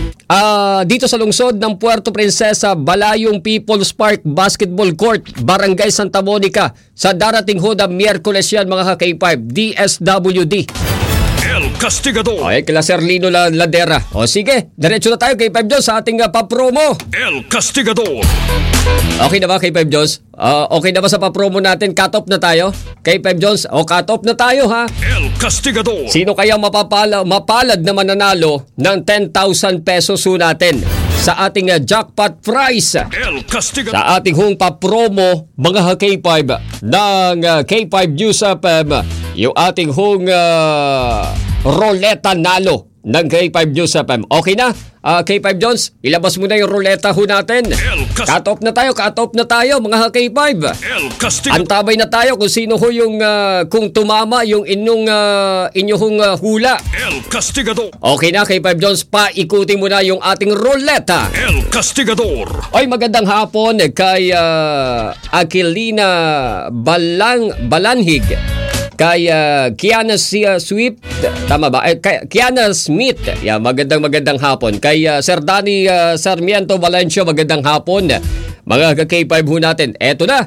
[SPEAKER 2] uh, dito sa lungsod ng Puerto Princesa, Balayong People's Park Basketball Court, Barangay Santa Monica. Sa darating ho na Miyerkules yan, mga ka-K five, D S W D.
[SPEAKER 3] El Castigador.
[SPEAKER 2] Okay, kila Sir Lino Ladera. O sige, diretso na tayo kay Five Jones sa ating uh, papromo.
[SPEAKER 3] El Castigador.
[SPEAKER 2] Okay na ba kay Five Jones? Uh, okay na ba sa papromo natin? Cut off na tayo kay Five Jones? O cut off na tayo ha?
[SPEAKER 3] El Castigador.
[SPEAKER 2] Sino kaya mapapala, mapalad na mananalo ng ten thousand pesos ho natin sa ating uh, jackpot prize?
[SPEAKER 3] El Castigador.
[SPEAKER 2] Sa ating hong papromo, mga K five ng uh, K five News F M, yung ating hong uh, roleta nalo ng K five News F M. Okay na? Uh, K five Jones, ilabas mo na yung roleta ho natin. Cut off na tayo, cut off na tayo, mga K five.
[SPEAKER 3] El Castigador.
[SPEAKER 2] Antabay na tayo kung sino ho yung, uh, kung tumama yung inyong, uh, inyong uh, hula.
[SPEAKER 3] El Castigador.
[SPEAKER 2] Okay na, K five Jones, paikutin mo na yung ating roleta.
[SPEAKER 3] El Castigador.
[SPEAKER 2] Ay, magandang hapon kay uh, Aquilina Balang, Balanhig. Kay uh, Kiana Sia Swift, tama ba? Eh, kay Kiana Smith, yeah, magandang magandang hapon. Kay uh, Sir Danny uh, Sarmiento Valencia, magandang hapon. Mga K five ho natin, eto na.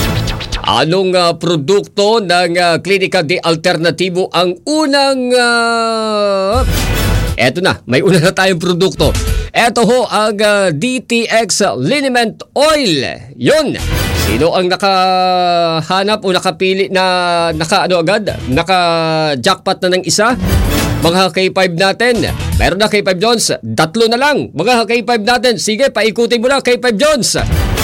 [SPEAKER 2] Anong uh, produkto ng uh, Klinika de Alternativo ang unang... Uh, eto na, may una na tayong produkto. Eto ho ang uh, D T X Liniment Oil. Yun. Sino ang nakahanap o nakapili na naka ano agad? Naka-jackpot na ng isa? Mga K five natin. Meron na K five Jones. Tatlo na lang. Mga K five natin. Sige, paikutin mo na K five Jones.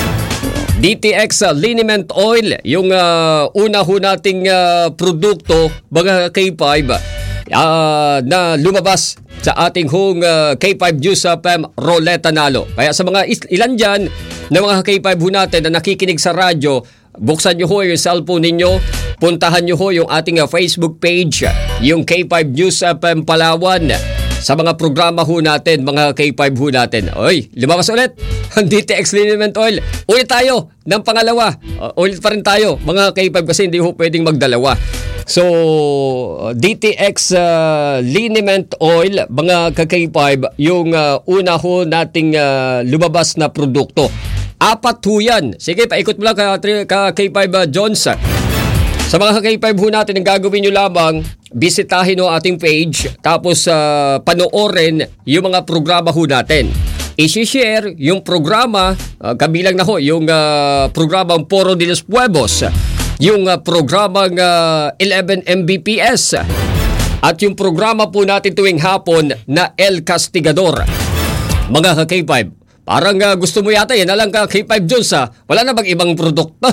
[SPEAKER 2] D T X uh, Liniment Oil. Yung uh, una ho nating uh, produkto, mga K five, uh, na lumabas sa ating hong uh, K five News F M Roleta Nalo. Kaya sa mga is- ilan dyan na mga K five ho natin na nakikinig sa radyo, buksan nyo ho yung cellphone ninyo, puntahan nyo ho yung ating uh, Facebook page, yung K five News F M Palawan. Sa mga programa ho natin, mga K five ho natin. Oy, lumabas ulit ang D T X Liniment Oil. Ulit tayo ng pangalawa. Uh, ulit pa rin tayo, mga K five, kasi hindi ho pwedeng magdalawa. So, D T X uh, Liniment Oil, mga ka-K five, yung uh, una ho nating uh, lumabas na produkto. Apat ho yan. Sige, paikot mo lang ka, ka K five uh, Jones. Sa mga ka-K five ho natin, ang gagawin nyo lamang, bisitahin ho ating page, tapos uh, panoorin yung mga programa ho natin. I-share yung programa, uh, kabilang na ho, yung uh, programang Foro de los Pueblos, yung uh, programang uh, eleven M B P S, at yung programa po natin tuwing hapon na El Castigador. Mga ka-K five, parang uh, gusto mo yata yan na lang ka K five Jones ha. Wala na bang ibang produkto?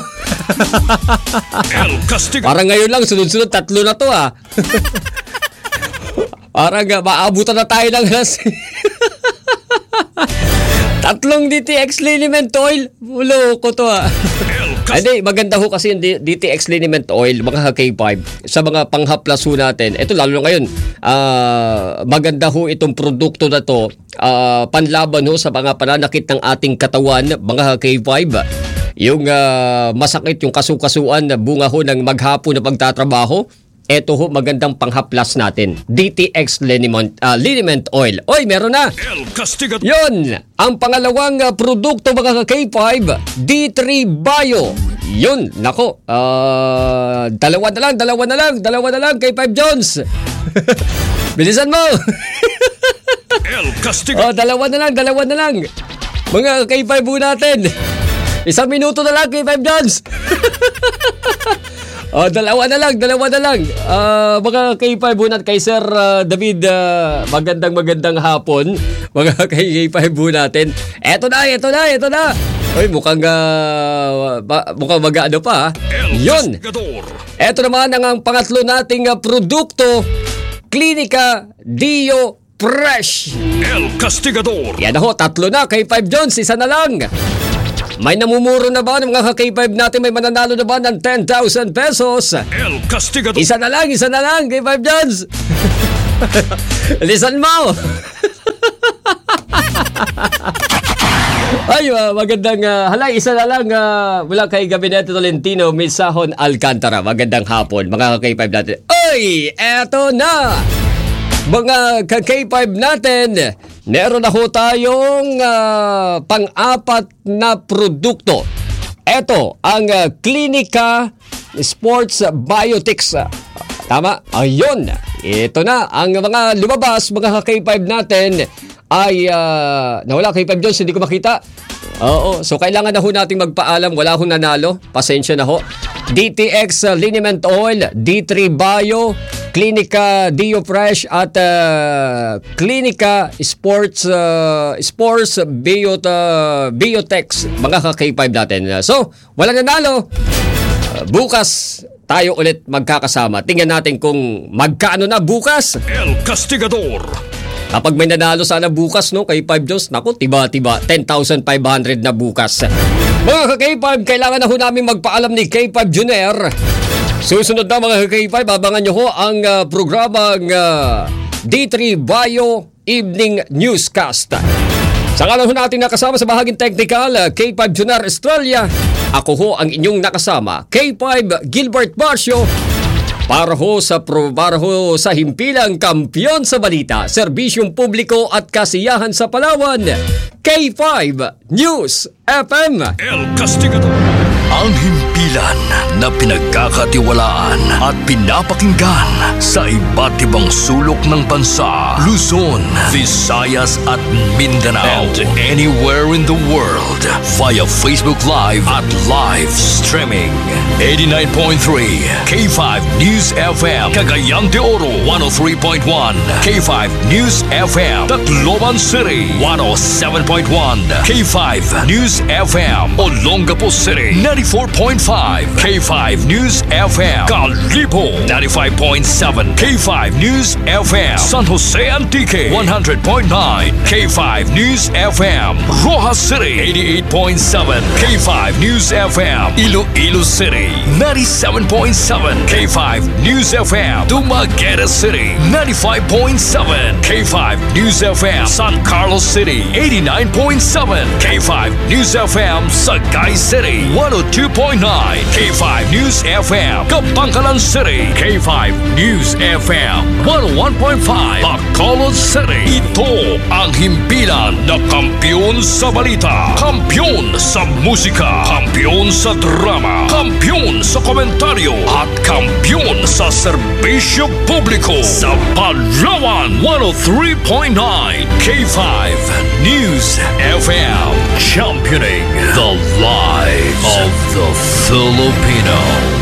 [SPEAKER 3] El Castigador.
[SPEAKER 2] Parang ngayon lang, sunod-sunod, tatlo na to ha. Parang uh, maabutan na tayo ng alas. Tatlong D T X Liniment Oil. Ulo ko to ha. Hindi, maganda ho kasi yung D T X Liniment Oil, mga K five, sa mga panghaplas ho natin. Ito lalo ngayon, uh, maganda ho itong produkto na to, uh, panlaban ho sa mga pananakit ng ating katawan, mga K five. Yung uh, masakit, yung kasukasuan na bunga ho ng maghapon na pagtatrabaho, eto ho, magandang panghaplas natin. D T X Liniment, uh, Liniment Oil. Oy, meron na!
[SPEAKER 3] El Castigador.
[SPEAKER 2] Yun! Ang pangalawang uh, produkto, mga K five, D three Bio. Yun, nako. Uh, dalawa na lang, dalawa na lang, dalawa na lang, K five Jones. Bilisan mo!
[SPEAKER 3] El Castigador.
[SPEAKER 2] Oh, dalawa na lang, dalawa na lang. Mga K five po natin. Isang minuto na lang, K five Jones. Oh, dalawa na lang, dalawa na lang. Uh, mga K five bunat kay Sir uh, David, uh, magandang magandang hapon. Mga K five natin. Eto na, eto na, eto na. Oy, mukhang uh, ba, mukhang mag-ano pa. Yun. Eto naman ang, ang pangatlo nating uh, produkto, Clinica Dio Fresh.
[SPEAKER 3] El Castigador.
[SPEAKER 2] Yan ho, tatlo na. K five Jones, isa na lang. May namumuro na ba ng mga K five natin? May mananalo na ba ng ten thousand pesos?
[SPEAKER 3] El Castigador.
[SPEAKER 2] Isa na lang, isa na lang, K five Jones. Listen mo. Ay, uh, magandang uh, halay, isa na lang uh, mula kay Gabinete Tolentino, Misahon Alcantara. Magandang hapon, mga K five natin. Oy, eto na! Mga K five natin, meron na ho tayong uh, pang-apat na produkto. Ito, ang uh, Clinica Sports Biotics. Tama? Ayun. Ito na. Ang mga lumabas, mga K five natin, ay uh, nawala K five Jones, hindi ko makita. Oo. So, kailangan na ho nating magpaalam. Wala ho nanalo. Pasensya na ho. D T X uh, Liniment Oil, D three Bio, Clinica Dio Fresh at uh, Clinica Sports uh, Sports Bio, uh, Biotex, mga K five natin. So, wala nanalo. Uh, bukas tayo ulit magkakasama. Tingnan natin kung magkaano na bukas.
[SPEAKER 3] El Castigador.
[SPEAKER 2] Kapag may nanalo sana bukas, no, K five Jones, naku, tiba-tiba, ten thousand five hundred na bukas. Mga K five, kailangan na ho namin magpaalam ni K five Junior. Susunod na mga K five, abangan nyo ho ang uh, programang uh, D three Bio Evening Newscast. Saka lang ho natin nakasama sa bahaging technical, uh, K five Junior Australia. Ako ho ang inyong nakasama, K five Gilbert Barcio. Para ho sa pro, para ho sa himpilang kampiyon sa balita, serbisyong publiko at kasiyahan sa Palawan, K five News F M.
[SPEAKER 3] El Castigador.
[SPEAKER 4] Ang himpilan na pinagkakatiwalaan at pinapakinggan sa iba't ibang sulok ng bansa, Luzon, Visayas at Mindanao, and anywhere in the world via Facebook Live at live streaming. eighty-nine point three K five News F M, Cagayan de Oro one oh three point one, K five News F M, Tacloban City one oh seven point one, K five News F M, Olongapo City ninety-four point five, K five News F M, Calibo ninety-five point seven, K five News F M, San Jose Antique one hundred point nine, K five News F M, Rojas City eighty-eight point seven, K five News F M, Iloilo City ninety-seven point seven, K five News F M, Dumaguete City ninety-five point seven, K five News F M, San Carlos City eighty-nine point seven, K five News F M, Sagay City one oh two point nine, K five News F M, Kapangkalan City, K five News F M, one oh one point five, Bacolod City. Ito ang himpilan na kampiyon sa balita, kampiyon sa musika, kampiyon sa drama, kampiyon sa komentaryo, at kampiyon sa serbisyo publiko sa Palawan one oh three point nine, K five News F M, championing the lives of the Filipino.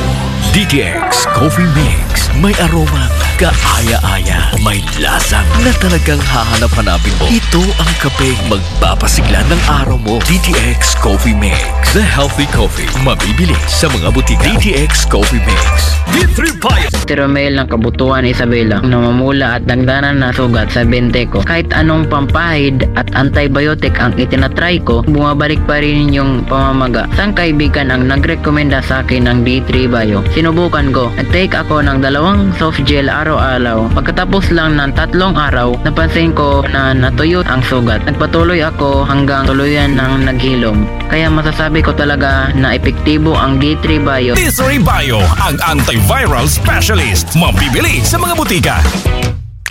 [SPEAKER 4] D T X Coffee Mix, may aroma kaaya-aya, may lasa na talagang hahanap-hanapin mo. Ito ang kapeng magpapasigla ng araw mo. D T X Coffee Mix, the healthy coffee, mabibili sa mga butika. D T X Coffee Mix. D three Bio.
[SPEAKER 5] Tiromel ng Kabutuan Isabela, namamula at dagdanan na sugat sa bente ko. Kahit anong pampahid at antibiotic ang itinatry ko, bumabalik pa rin yung pamamaga. Sang kaibigan ang nagrekomenda sa akin ng D three Bio. Sinubukan ko. Nag-take ako ng dalawang soft gel araw-araw. Pagkatapos lang ng tatlong araw, napansin ko na natuyo ang sugat. Nagpatuloy ako hanggang tuluyan ng naghilom. Kaya masasabi ko talaga na epektibo ang D three Bio.
[SPEAKER 6] D three Bio, ang antiviral specialist. Mabibili sa mga butika.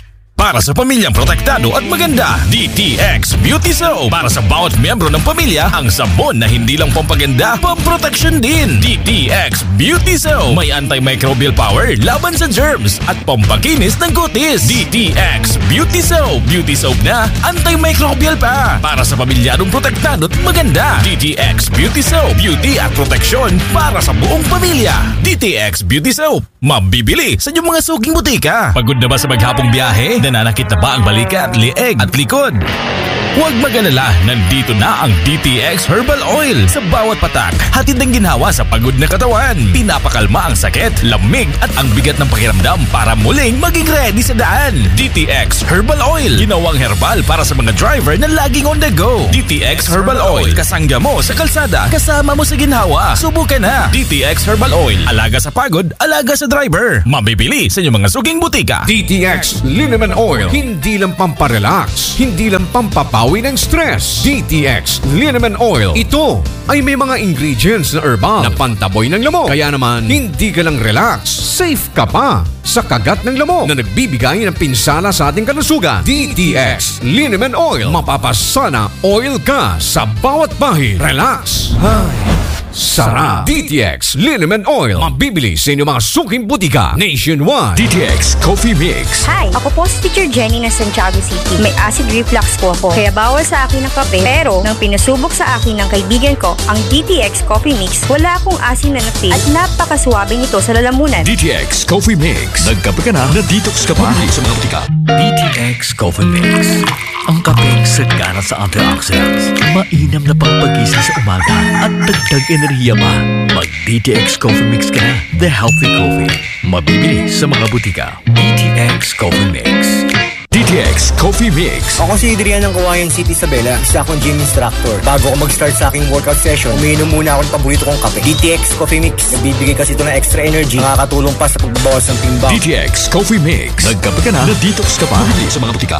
[SPEAKER 6] para sa pamilyang protektado at maganda. D T X Beauty Soap para sa bawat miyembro ng pamilya, ang sabon na hindi lang pampaganda, pamproteksyon din. D T X Beauty Soap may antimicrobial power laban sa germs at pampakinis ng kutis. D T X Beauty Soap, beauty soap na antimicrobial pa para sa pamilyadong protektado at maganda. D T X Beauty Soap, beauty at proteksyon para sa buong pamilya. D T X Beauty Soap, mabibili sa inyong mga suking butika. Pagod na ba sa maghapong biyahe? Nananakit na ba ang balikat, lieg at likod? Huwag mag-alala, nandito na ang D T X Herbal Oil. Sa bawat patak, hatid ng ginhawa sa pagod na katawan. Pinapakalma ang sakit, lamig at ang bigat ng pakiramdam para muling maging ready sa daan. D T X Herbal Oil, ginawang herbal para sa mga driver na laging on the go. D T X Herbal Oil, kasangga mo sa kalsada, kasama mo sa ginhawa. Subukan na. D T X Herbal Oil, alaga sa pagod, alaga sa driver. Mabibili sa inyong mga suking butika.
[SPEAKER 7] D T X Liniment Oil, hindi lang pamparelax, hindi lang pampapawi ng stress. D T X Liniment Oil, ito ay may mga ingredients na herbal na pantaboy ng lamok. Kaya naman, hindi ka lang relax, safe ka pa sa kagat ng lamok na nagbibigay ng pinsala sa ating kalusugan. D T X Liniment Oil, mapapasana oil ka sa bawat bahid. Relax. Ay, sarap. D T X Liniment Oil, mabibili sa inyong mga suking butika nationwide.
[SPEAKER 6] D T X Coffee Mix.
[SPEAKER 8] Hi, ako po si Teacher Jenny ng Santiago City. May acid reflux po ako, kaya bawal sa akin ang kape. Pero nang pinasubok sa akin ng kaibigan ko ang D T X Coffee Mix, wala akong asin na na-feel at napakasuwabe nito sa lalamunan.
[SPEAKER 6] D T X Coffee Mix. Nagkape ka na, na-detox ka pa. Bumili sa mga butika.
[SPEAKER 4] D T X Coffee Mix. Ang kapeng sagana sa antioxidants, mainam na pangpagising sa umaga at dagdag enerhiya pa. Mag D T X Coffee Mix ka na. The healthy coffee. Mabibili sa mga butika. D T X Coffee Mix.
[SPEAKER 6] D T X Coffee Mix.
[SPEAKER 9] Ako si Adrian ng Kawayan City, Isabela. Isa akong gym instructor. Bago ako mag-start sa aking workout session, umiinom muna ako ng paborito kong kape. D T X Coffee Mix. Nagbibigay kasi ito ng extra energy. Nakakatulong pa sa pagbabawas ng timbang.
[SPEAKER 6] D T X Coffee Mix. Nagkape ka na, na-detox ka pa. Bumili sa mga butika.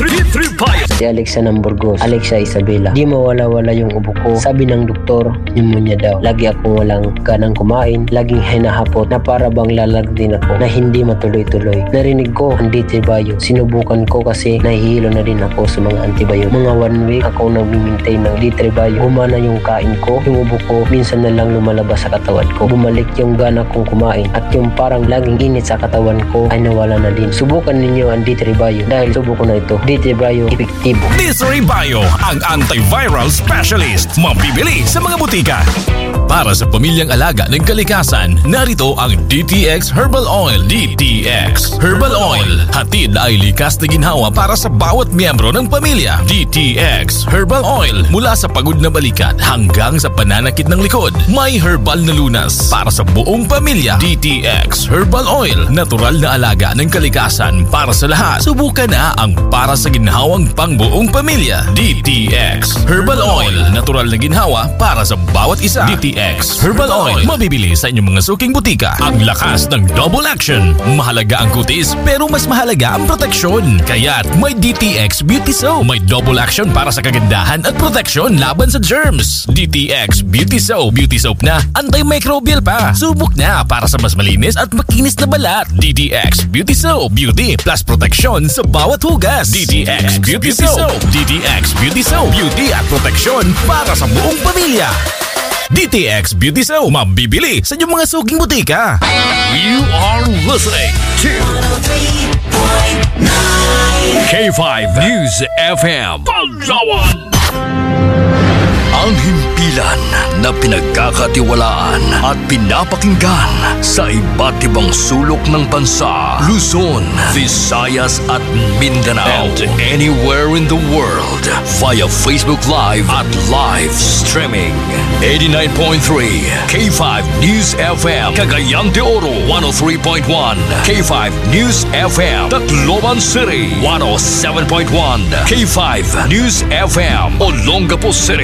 [SPEAKER 10] Si Alexa ng Burgos. Alexa Isabela. Di mawala-wala yung ubo ko. Sabi ng doktor, pneumonia daw. Lagi akong walang ganang kumain. Laging hinahapot na para bang lalagdin ako na hindi matuloy-tuloy. Narinig ko ang D T Bio. Sinubukan ko kasi nahihilo na din ako sa mga antibiotic. Mga one week ako nag-maintain ng D three Bio. Humana yung kain ko, yung ubo ko, minsan na lang lumalabas sa katawan ko. Bumalik yung gana kong kumain at yung parang laging init sa katawan ko ay nawala na din. Subukan ninyo ang D three Bio dahil subuko na ito. D three Bio, epektibo.
[SPEAKER 6] D three Bio, ang antiviral specialist. Mabibili sa mga butika. Para sa pamilyang alaga ng kalikasan, narito ang D T X Herbal Oil. D T X Herbal Oil, hatid na ay likas na ginhawa para sa bawat miyembro ng pamilya. D T X Herbal Oil, mula sa pagod na balikat hanggang sa pananakit ng likod, may herbal na lunas para sa buong pamilya. D T X Herbal Oil, natural na alaga ng kalikasan para sa lahat. Subukan na ang para sa ginhawang pangbuong pamilya. D T X Herbal Oil, natural na ginhawa para sa bawat isa. D T X Herbal Oil, mabibili sa inyong mga suking butika. Ang lakas ng double action. Mahalaga ang kutis pero mas mahalaga ang proteksyon. Kaya't may D T X Beauty Soap. May double action para sa kagandahan at proteksyon laban sa germs. D T X Beauty Soap. Beauty soap na antimicrobial pa. Subok na para sa mas malinis at makinis na balat. D T X Beauty Soap. Beauty plus proteksyon sa bawat hugas. D T X Beauty Soap. D T X Beauty Soap. Beauty at proteksyon para sa buong pamilya. D T X Beauty Soap, mabibili sa inyong mga suking butika.
[SPEAKER 4] You are listening to K five News F M. Paglawan! Ang himpilan na pinagkakatiwalaan at pinapakinggan sa iba't ibang sulok ng bansa, Luzon, Visayas at Mindanao, and anywhere in the world via Facebook Live at live streaming. eighty-nine point three K five News F M, Cagayan de Oro one oh three point one, K five News F M, Tacloban City one oh seven point one, K five News F M, Olongapo City ninety-four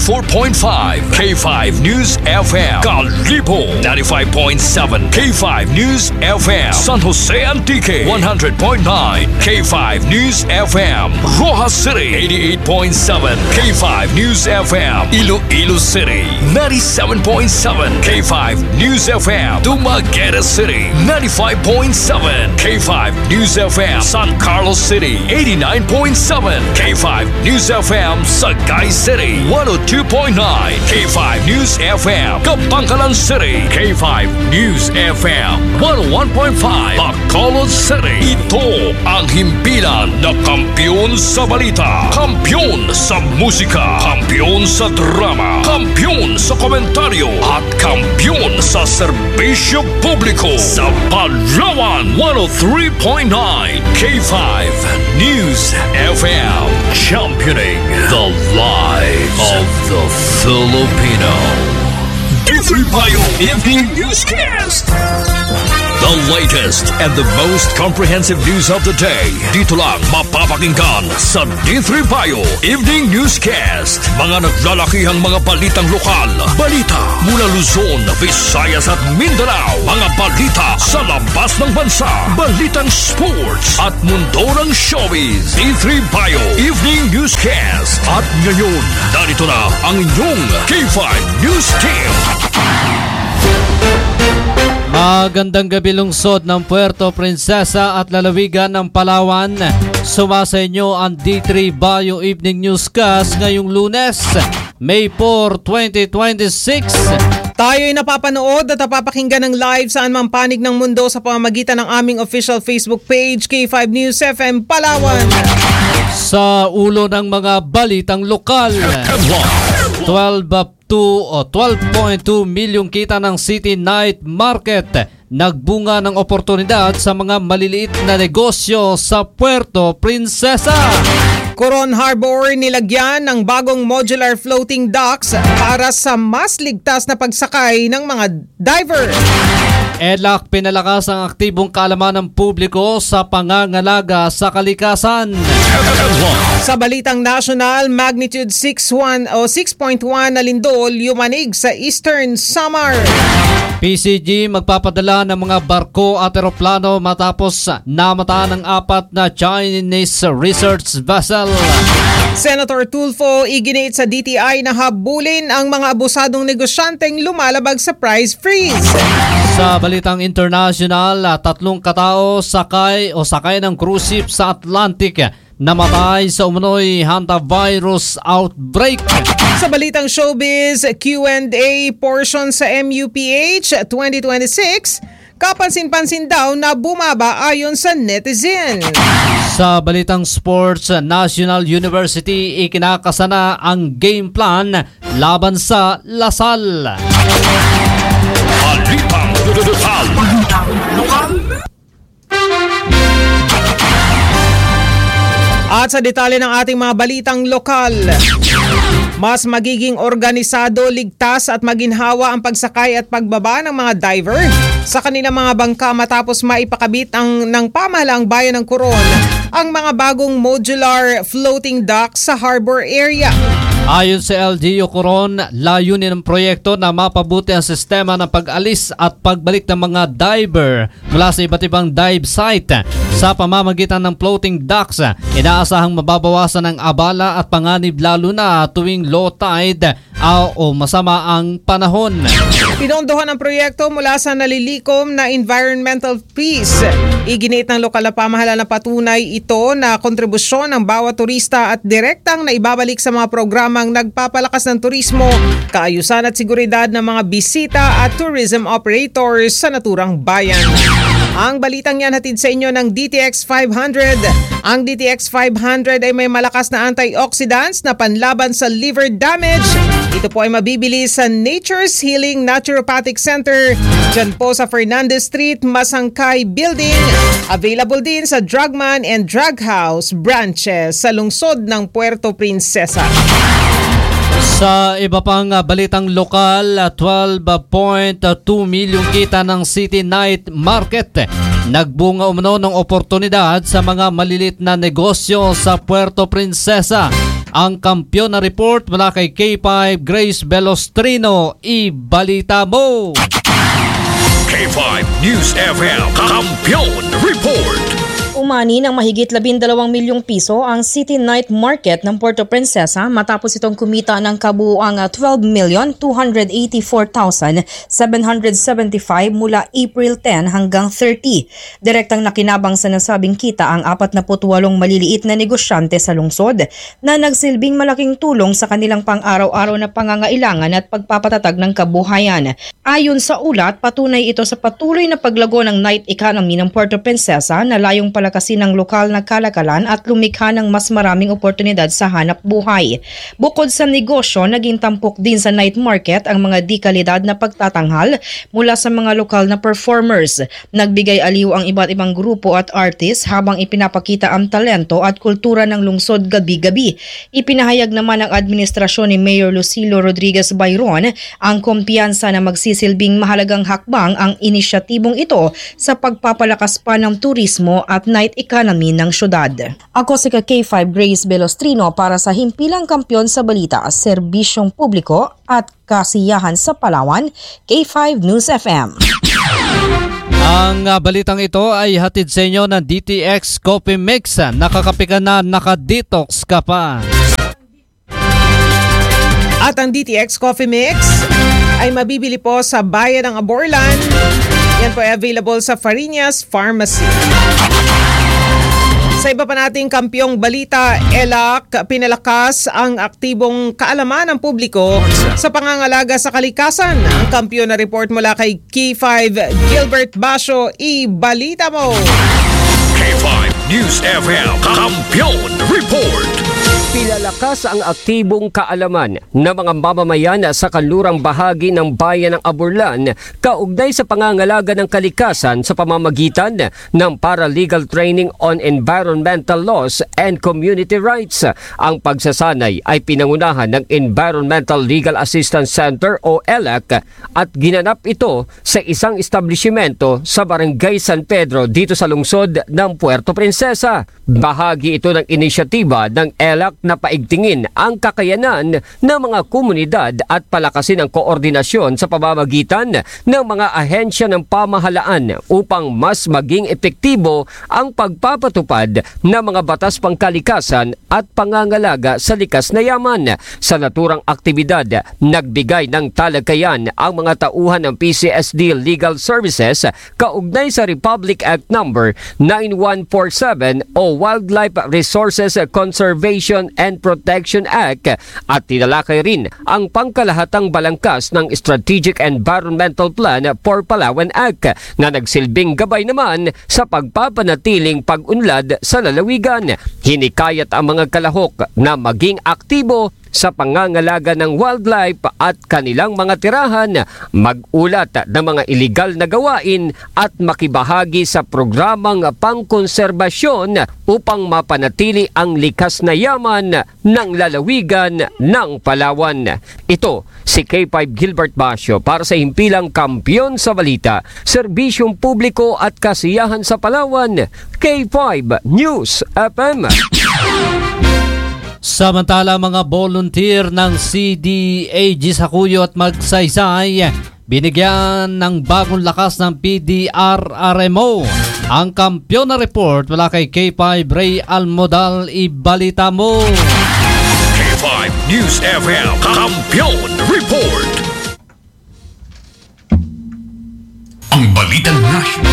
[SPEAKER 4] ninety-four point five K five News F M. Kalibo ninety-five point seven K five News F M. San Jose Antique one hundred point nine K five News F M. Rojas City eighty-eight point seven K five News F M. Iloilo City ninety-seven point seven K five News F M. Dumaguete City ninety-five point seven K five News F M. San Carlos City eighty-nine point seven K five News F M. Sagay City one oh two point nine K five News F M. Kapangkalan City K five News F M one oh one point five. Bacolod City. Ito ang himpilan na kampiyon sa balita, kampiyon sa musika, kampiyon sa drama, kampiyon sa komentaryo at kampiyon sa serbisyo publiko sa Palawan one oh three point nine K five News F M. Championing the lives of the Filipino. D three Bio Evening Newscast. The latest and the most comprehensive news of the day. Dito lang mapapakinggan sa D three Bio Evening Newscast. Mga naglalakihang mga balitang lokal, balita mula Luzon, Visayas at Mindanao, mga balita sa labas ng bansa, balitang sports at mundo ng showbiz. D three Bio Evening Newscast. At ngayon, narito na ang inyong K five News Team.
[SPEAKER 11] Magandang gabi lungsod ng Puerto Princesa at lalawigan ng Palawan. Sumasa inyo ang D three Bio Evening Newscast ngayong Lunes, May fourth, twenty twenty-six.
[SPEAKER 12] Tayo'y napapanood at napapakinggan ng live saan mang panig ng mundo sa pamamagitan ng aming official Facebook page, K five News F M Palawan.
[SPEAKER 11] Sa ulo ng mga balitang lokal, twelve o twelve point two milyong kita ng City Night Market nagbunga ng oportunidad sa mga maliliit na negosyo sa Puerto Princesa.
[SPEAKER 12] Coron Harbor nilagyan ng bagong modular floating docks para sa mas ligtas na pagsakay ng mga diver.
[SPEAKER 11] E L A C pinalakas ang aktibong kaalaman ng publiko sa pangangalaga sa kalikasan.
[SPEAKER 12] Sa balitang national, magnitude six point one o six point one na lindol yumanig sa Eastern Samar.
[SPEAKER 11] P C G magpapadala ng mga barko at eroplano matapos namataan ng apat na Chinese research vessel.
[SPEAKER 12] Senator Tulfo iginit sa D T I na habulin ang mga abusadong negosyanteng lumalabag sa price freeze.
[SPEAKER 11] Sa balitang international, tatlong katao sakay o sakay ng cruise ship sa Atlantic namatay sa umunoy hantavirus outbreak.
[SPEAKER 12] Sa balitang showbiz, Q and A portion sa M U P H twenty twenty-six, kapansin-pansin daw na bumaba ayon sa netizen.
[SPEAKER 11] Sa balitang sports, National University ikinakasana ang game plan laban sa Lasal.
[SPEAKER 4] Balitang lokal. Lokal.
[SPEAKER 12] At sa detalye ng ating mga balitang lokal, mas magiging organisado, ligtas at maginhawa ang pagsakay at pagbaba ng mga diver sa kanilang mga bangka matapos maipakabit ang, ng pamahalaang bayan ng Coron ang mga bagong modular floating dock sa harbor area.
[SPEAKER 11] Ayon sa L G U Coron, layunin ng proyekto na mapabuti ang sistema ng pag-alis at pagbalik ng mga diver mula sa iba't ibang dive site. Sa pamamagitan ng floating docks, inaasahang mababawasan ang abala at panganib lalo na tuwing low tide o masama ang panahon.
[SPEAKER 12] Pinondohan ang proyekto mula sa nalilikom na environmental peace. Iginit ng lokal na pamahalaan na patunay ito na kontribusyon ng bawat turista at direktang na ibabalik sa mga programang nagpapalakas ng turismo, kaayusan at seguridad ng mga bisita at tourism operators sa naturang bayan. Ang balitang yan hatid sa inyo ng D T X five hundred. Ang D T X five hundred ay may malakas na antioxidants na panlaban sa liver damage. Ito po ay mabibili sa Nature's Healing Naturopathic Center dyan po sa Fernandez Street, Masangkay Building. Available din sa Drugman and Drug House branches sa lungsod ng Puerto Princesa.
[SPEAKER 11] Sa iba pang balitang lokal, twelve point two milyong kita ng City Night Market nagbunga umano ng oportunidad sa mga malilit na negosyo sa Puerto Princesa. ang kampiyon na report mula kay K five Grace Velostrino. Ibalita mo!
[SPEAKER 3] K five News F M Kampiyon Report.
[SPEAKER 13] Umani ng mahigit labindalawang milyong piso ang City Night Market ng Puerto Princesa matapos itong kumita ng kabuuang twelve million two hundred eighty-four thousand seven hundred seventy-five mula April tenth hanggang thirty. Direktang nakinabang sa nasabing kita ang forty-eight maliliit na negosyante sa lungsod na nagsilbing malaking tulong sa kanilang pang-araw-araw na pangangailangan at pagpapatatag ng kabuhayan. Ayon sa ulat, patunay ito sa patuloy na paglago ng night economy ng Puerto Princesa na layong palakasin ng lokal na kalakalan at lumikha ng mas maraming oportunidad sa hanap buhay. Bukod sa negosyo, naging tampok din sa night market ang mga di-kalidad na pagtatanghal mula sa mga lokal na performers. Nagbigay aliw ang iba't ibang grupo at artist habang ipinapakita ang talento at kultura ng lungsod gabi-gabi. Ipinahayag naman ng administrasyon ni Mayor Lucilo Rodriguez Bayron ang kumpiyansa na magsisilbing mahalagang hakbang ang inisyatibong ito sa pagpapalakas pa ng turismo at night economy ng syudad. Ako si K five Grace Velostrino para sa Himpilang Kampiyon sa Balita, Serbisyong Publiko at Kasiyahan sa Palawan, K five News F M.
[SPEAKER 11] Ang uh, balitang ito ay hatid sa inyo ng D T X Coffee Mix. Nakakape ka na, nakadetox ka pa.
[SPEAKER 12] At ang D T X Coffee Mix ay mabibili po sa bayan ng Aborlan. Yan po ay available sa Farinas Pharmacy. Sa iba pa nating kampyong balita, E L A C pinalakas ang aktibong kaalaman ng publiko sa pangangalaga sa kalikasan. Ang kampyon na report mula kay K five Gilbert Basio. Ibalita mo!
[SPEAKER 3] K five News F M Kampiyon Report.
[SPEAKER 2] Pinalakas ang aktibong kaalaman ng mga mamamayan sa kanlurang bahagi ng bayan ng Aborlan kaugnay sa pangangalaga ng kalikasan sa pamamagitan ng Paralegal Training on Environmental Laws and Community Rights. Ang pagsasanay ay pinangunahan ng Environmental Legal Assistance Center o E L A C at ginanap ito sa isang establishmento sa Barangay San Pedro dito sa lungsod ng Puerto Princesa. Bahagi ito ng inisyatiba ng E L A C na paigtingin ang kakayanan ng mga komunidad at palakasin ang koordinasyon sa pamamagitan ng mga ahensya ng pamahalaan upang mas maging epektibo ang pagpapatupad ng mga batas pangkalikasan at pangangalaga sa likas na yaman. Sa naturang aktibidad, nagbigay ng talakayan ang mga tauhan ng P C S D Legal Services kaugnay sa Republic Act number nine one four seven o Wildlife Resources Conservation and Protection Act at tinalakay rin ang pangkalahatang balangkas ng Strategic Environmental Plan for Palawan Act na nagsilbing gabay naman sa pagpapanatiling pag-unlad sa lalawigan. Hinikayat ang mga kalahok na maging aktibo sa pangangalaga ng wildlife at kanilang mga tirahan, mag-ulat ng mga iligal na gawain at makibahagi sa programang pangkonserbasyon upang mapanatili ang likas na yaman ng lalawigan ng Palawan. Ito si K five Gilbert Basio para sa Himpilang Kampiyon sa Balita, Serbisyong Publiko at Kasiyahan sa Palawan, K five News F M.
[SPEAKER 11] Samantala, mga volunteer ng C D A G Sakuyo at Magsaysay binigyan ng bagong lakas ng P D R R M O. Ang kampyon na report mula kay K five Ray Almodal. Ibalita mo!
[SPEAKER 3] K five News F M Kampiyon Report.
[SPEAKER 4] Ang Balitang National.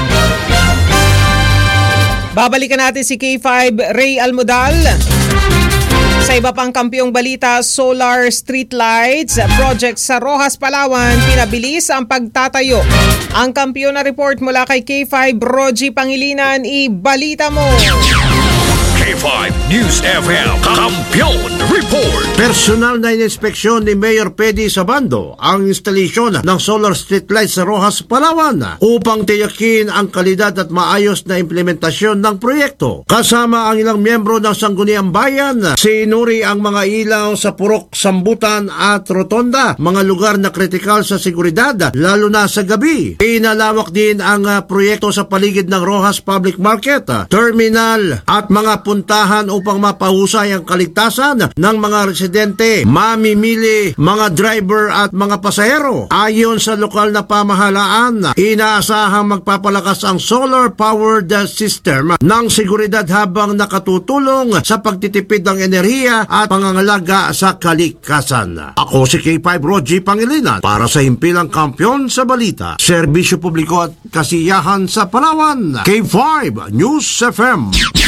[SPEAKER 12] Babalikan natin si K five Ray Almodal. Sa iba pang kampyong balita, solar street lights project sa Rojas, Palawan, pinabilis ang pagtatayo. Ang kampyon na report mula kay K five Rogie Pangilinan. Ibalita mo!
[SPEAKER 3] K five News F M Kampiyon Report.
[SPEAKER 14] Personal na inspeksyon ni Mayor Pedi Sabando ang instalasyon ng solar street lights sa Roxas, Palawan upang tiyakin ang kalidad at maayos na implementasyon ng proyekto. Kasama ang ilang miyembro ng Sangguniang Bayan, sinuri ang mga ilaw sa Purok, Sambutan at Rotonda, mga lugar na kritikal sa seguridad lalo na sa gabi. Inalawak din ang uh, proyekto sa paligid ng Roxas Public Market, uh, terminal at mga puntahan upang mapahusay ang kaligtasan ng mga residente, mamimili, mga driver at mga pasahero. Ayon sa lokal na pamahalaan, inaasahang magpapalakas ang solar-powered system ng seguridad habang nakatutulong sa pagtitipid ng enerhiya at pangangalaga sa kalikasan. Ako si K five Rogie Pangilinan para sa Himpilang Kampiyon sa Balita, Serbisyo Publiko at Kasiyahan sa Palawan, K five News F M.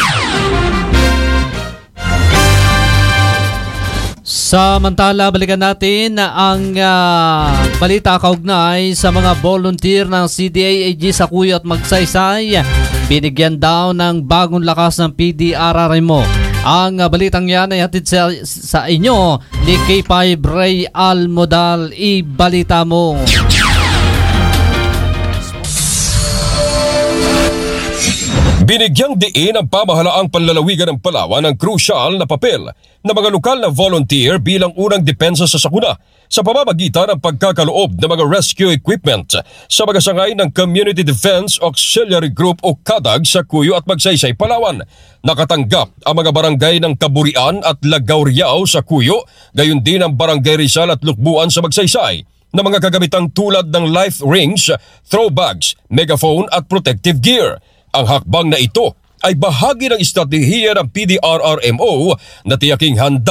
[SPEAKER 11] Samantala, balikan natin ang uh, balita kaugnay sa mga volunteer ng C D A A G sa Cuyo at Magsaysay. Binigyan daw ng bagong lakas ng P D R R M O. Ang uh, balitang yan ay hatid sa, sa inyo ni K five Ray Almodal. Ibalita mo.
[SPEAKER 15] Binigyang diin ang pamahalaang panlalawigan ng Palawan ng krusyal na papel na mga lokal na volunteer bilang unang depensa sa sakuna sa pamamagitan ng pagkakaloob ng mga rescue equipment sa mga sangay ng Community Defense Auxiliary Group o Kadag sa Cuyo at Magsaysay, Palawan. Nakatanggap ang mga barangay ng Kaburian at Lagaw-Riao sa Cuyo, gayon din ang Barangay Rizal at Lukbuan sa Magsaysay na mga kagamitang tulad ng life rings, throw bags, megaphone at protective gear. Ang hakbang na ito ay bahagi ng estratehiya ng P D R R M O na tiyaking handa